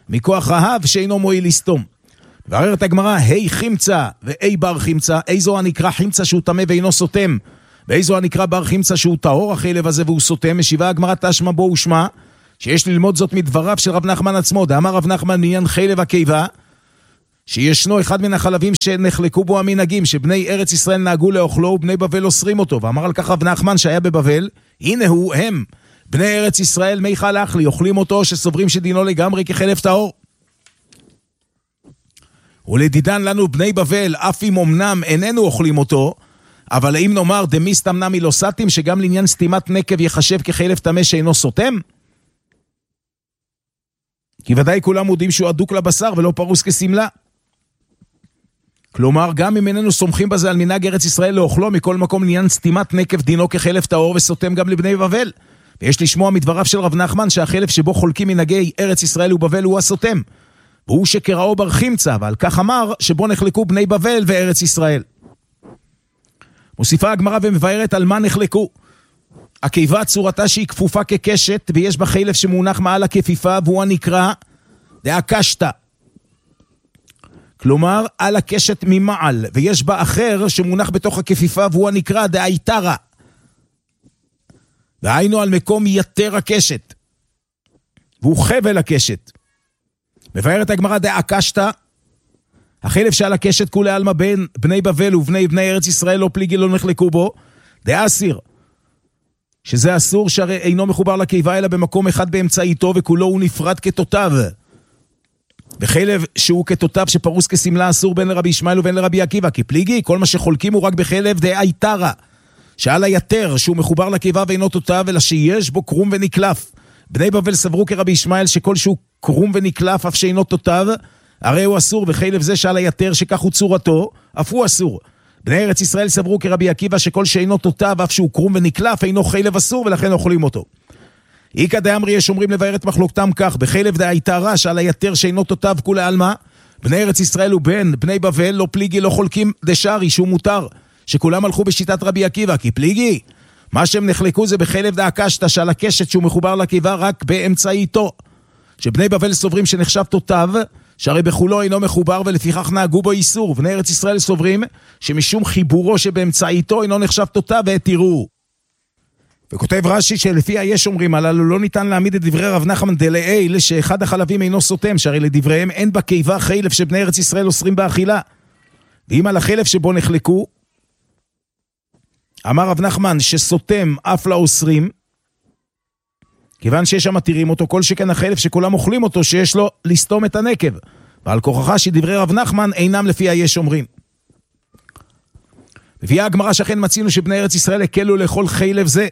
מכוח רהב שאינו מועיל לסתום. מבררת הגמרא, היי חמצא ואי בר חמצא, איזו הנקרא חמצא שהוא טמא ואינו סותם, ואיזו הנקרא בר חמצא שהוא טהור החלב הזה והוא סותם. משיבה הגמרא תשמע בו ושמע, שיש ללמוד זאת מדבריו של רב נחמן עצמו. דאמר רב נחמן בעניין חלב הקיבה, שישנו אחד מן החלבים שנחלקו בו המנהגים, שבני ארץ ישראל נהגו לאוכלו ובני בבל אוסרים אותו. ואמר על כך רב נחמן שהיה בבבל, הנה הוא הם בני ארץ ישראל מי חלך לי, אוכלים אותו שסוברים שדינו לגמרי כחלב טהור. ולדידן לנו בני בבל, אף אם אמנם איננו אוכלים אותו, אבל אם נאמר דמיסתם נמי לא סתים, שגם לעניין סתימת נקב יחשב כחלב טמא שאינו סותם? כי ודאי כולם יודעים שהוא אדוק לבשר ולא פרוס כסמלה. כלומר, גם אם איננו סומכים בזה על מנהג ארץ ישראל לאוכלו, מכל מקום לעניין סתימת נקב דינו כחלב טהור וסותם גם לבני בבל. ויש לשמוע מדבריו של רב נחמן שהחלב שבו חולקים מנהגי ארץ ישראל ובבל הוא הסותם. והוא שקראו בר חמצא, ועל כך אמר שבו נחלקו בני בבל וארץ ישראל. מוסיפה הגמרא ומבארת על מה נחלקו. הקיבה צורתה שהיא כפופה כקשת, ויש בה חלב שמונח מעל הכפיפה, והוא הנקרא דאקשתא. כלומר, על הקשת ממעל, ויש בה אחר שמונח בתוך הכפיפה, והוא הנקרא דאייתרא. והיינו על מקום יתר הקשת, והוא חבל הקשת. מבארת הגמרא דאקשתא, החלב שעל הקשת כולי עלמא בין בני בבל ובני ארץ ישראל לא פליגי לא נחלקו בו, דאסיר, שזה אסור שהרי אינו מחובר לקיבה אלא במקום אחד באמצעיתו וכולו הוא נפרד כתותיו. וחלב שהוא כתותיו שפרוס כסמלה אסור בין לרבי ישמעאל ובין לרבי עקיבא, כי פליגי כל מה שחולקים הוא רק בחלב דאייתרא, שעל היתר שהוא מחובר לקיבה ואינו תותיו אלא שיש בו קרום ונקלף. בני בבל סברו כרבי ישמעאל שכל שהוא קרום ונקלף אף שאינו תותיו הרי הוא אסור, וחלב זה שעל היתר שכך הוא צורתו אף הוא אסור. בני ארץ ישראל סברו כרבי עקיבא שכל שאינו תותיו אף שהוא קרום ונקלף אינו חלב אסור ולכן אוכלים אותו. איקא דאמרי יש אומרים לבאר את מחלוקתם כך, בחלב דאייתרא שעל היתר שאינו תותיו כולי עלמא, בני ארץ ישראל ובין בני בבל לא פליגי לא חולקים דשארי שהוא מותר, שכולם הלכו בשיטת רבי עקיבא, כי פליגי מה שהם נחלקו זה בחלב דאקשתא שעל הקשת שהוא מחובר לקיבה רק באמצעיתו, שבני בבל סוברים שנחשב תותיו שהרי בחולו אינו מחובר ולפיכך נהגו בו איסור, ובני ארץ ישראל סוברים שמשום חיבורו שבאמצעיתו אינו נחשב תותיו והתירו. וכותב רש"י שלפי יש אומרים הללו לא ניתן להעמיד את דברי רב נחמן דלעיל שאחד החלבים אינו סותם, שהרי לדבריהם אין בקיבה חלב שבני ארץ ישראל אוסרים באכילה. ואם על החלב שבו נחלקו אמר רב נחמן שסותם אף לא אוסרים, כיוון שיש שם מתירים אותו, כל שכן החלב שכולם אוכלים אותו שיש לו לסתום את הנקב, ועל כוחך שדברי רב נחמן אינם לפי יש אומרים. מביאה הגמרא שכן מצינו שבני ארץ ישראל הקלו לאכול חלב זה,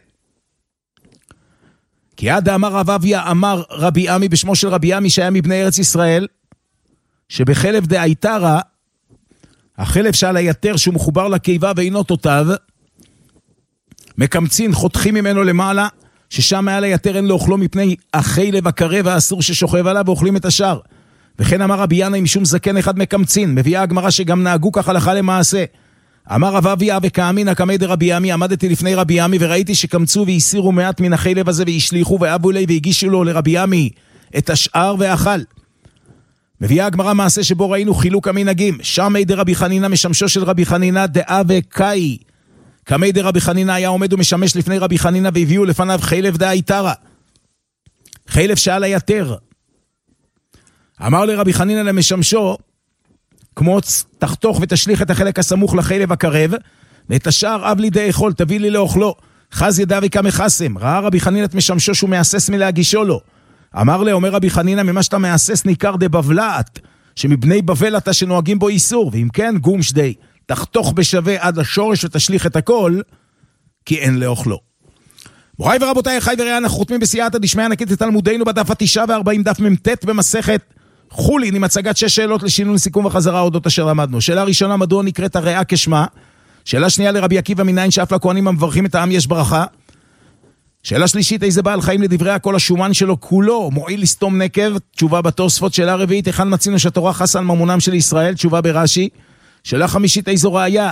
כי עד אמר רב אביה אמר רבי עמי בשמו של רבי עמי שהיה מבני ארץ ישראל, שבחלב דאייתרא, החלב שעל היתר שהוא מחובר לקיבה ואינו תותיו, מקמצין חותכים ממנו למעלה, ששם מעל היתר אין לאוכלו מפני החלב הקרב האסור ששוכב עליו ואוכלים את השאר. וכן אמר רבי ינאי משום זקן אחד מקמצין. מביאה הגמרא שגם נהגו כך הלכה למעשה. אמר רב אביה וכאמינא קמי דרבי עמי, עמדתי לפני רבי עמי וראיתי שקמצו והסירו מעט מן החלב הזה והשליחו ואבו לי והגישו לו לרבי עמי את השאר ואכל. מביאה הגמרא מעשה שבו ראינו חילוק המנהגים. שמי דרבי חנינא משמשו של רבי חנינא דאה וקאי. קמי דרבי חנינא היה עומד ומשמש לפני רבי חנינא והביאו לפניו חלב דאייתרא, חלב שעל היתר. אמר לרבי חנינא למשמשו, קמוץ תחתוך ותשליך את החלק הסמוך לחלב הקרב, ואת השאר אב לי דאכול תביא לי לאוכלו. חז ידע וכמה חסם. ראה רבי חנינא את משמשו שהוא מאסס מלהגישו לו. אמר לה, אומר רבי חנינא, ממה שאתה מאסס ניכר דבבלעת, שמבני בבל אתה שנוהגים בו איסור, ואם כן גום שדי תחתוך בשווה עד השורש ותשליך את הכל, כי אין לאוכלו. מוריי ורבותיי, חי וראה, אנחנו חותמים בסייעתא דשמיא ענקית את תלמודנו בדף 49 דף מ"ט במסכת חולין, עם הצגת 6 שאלות לשינון סיכום וחזרה אודות אשר למדנו. שאלה ראשונה, מדוע נקראת הרעה כשמה? שאלה שנייה, לרבי עקיבא מניין שאף לכהנים המברכים את העם יש ברכה? שאלה שלישית, איזה בעל חיים לדברי הכל השומן שלו כולו מועיל לסתום נקב? תשובה בתוספות. שאלה רביעית, היכן מצינו שהתורה חסה על ממונם של ישראל? תשובה ברש"י. שאלה חמישית, איזו ראיה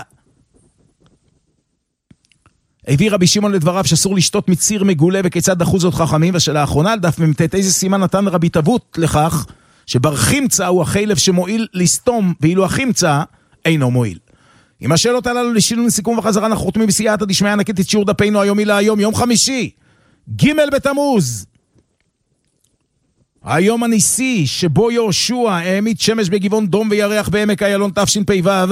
הביא רבי שמעון לדבריו שאסור לשתות מציר מגולה וכיצד דחו זאת חכמים? והשאלה האחרונה על דף מ"ט, איזה סימן נתן רבי תבות לכך שבר חמצא הוא החילף שמועיל לסתום, ואילו החמצא אינו מועיל. עם השאלות הללו לשינון סיכום וחזרה, אנחנו חותמים בסייעתא דשמיא ענקית את שיעור דפנו היומי להיום, יום חמישי, ג' בתמוז. היום הניסי שבו יהושע העמיד שמש בגבעון דום וירח בעמק איילון תשפ"ו,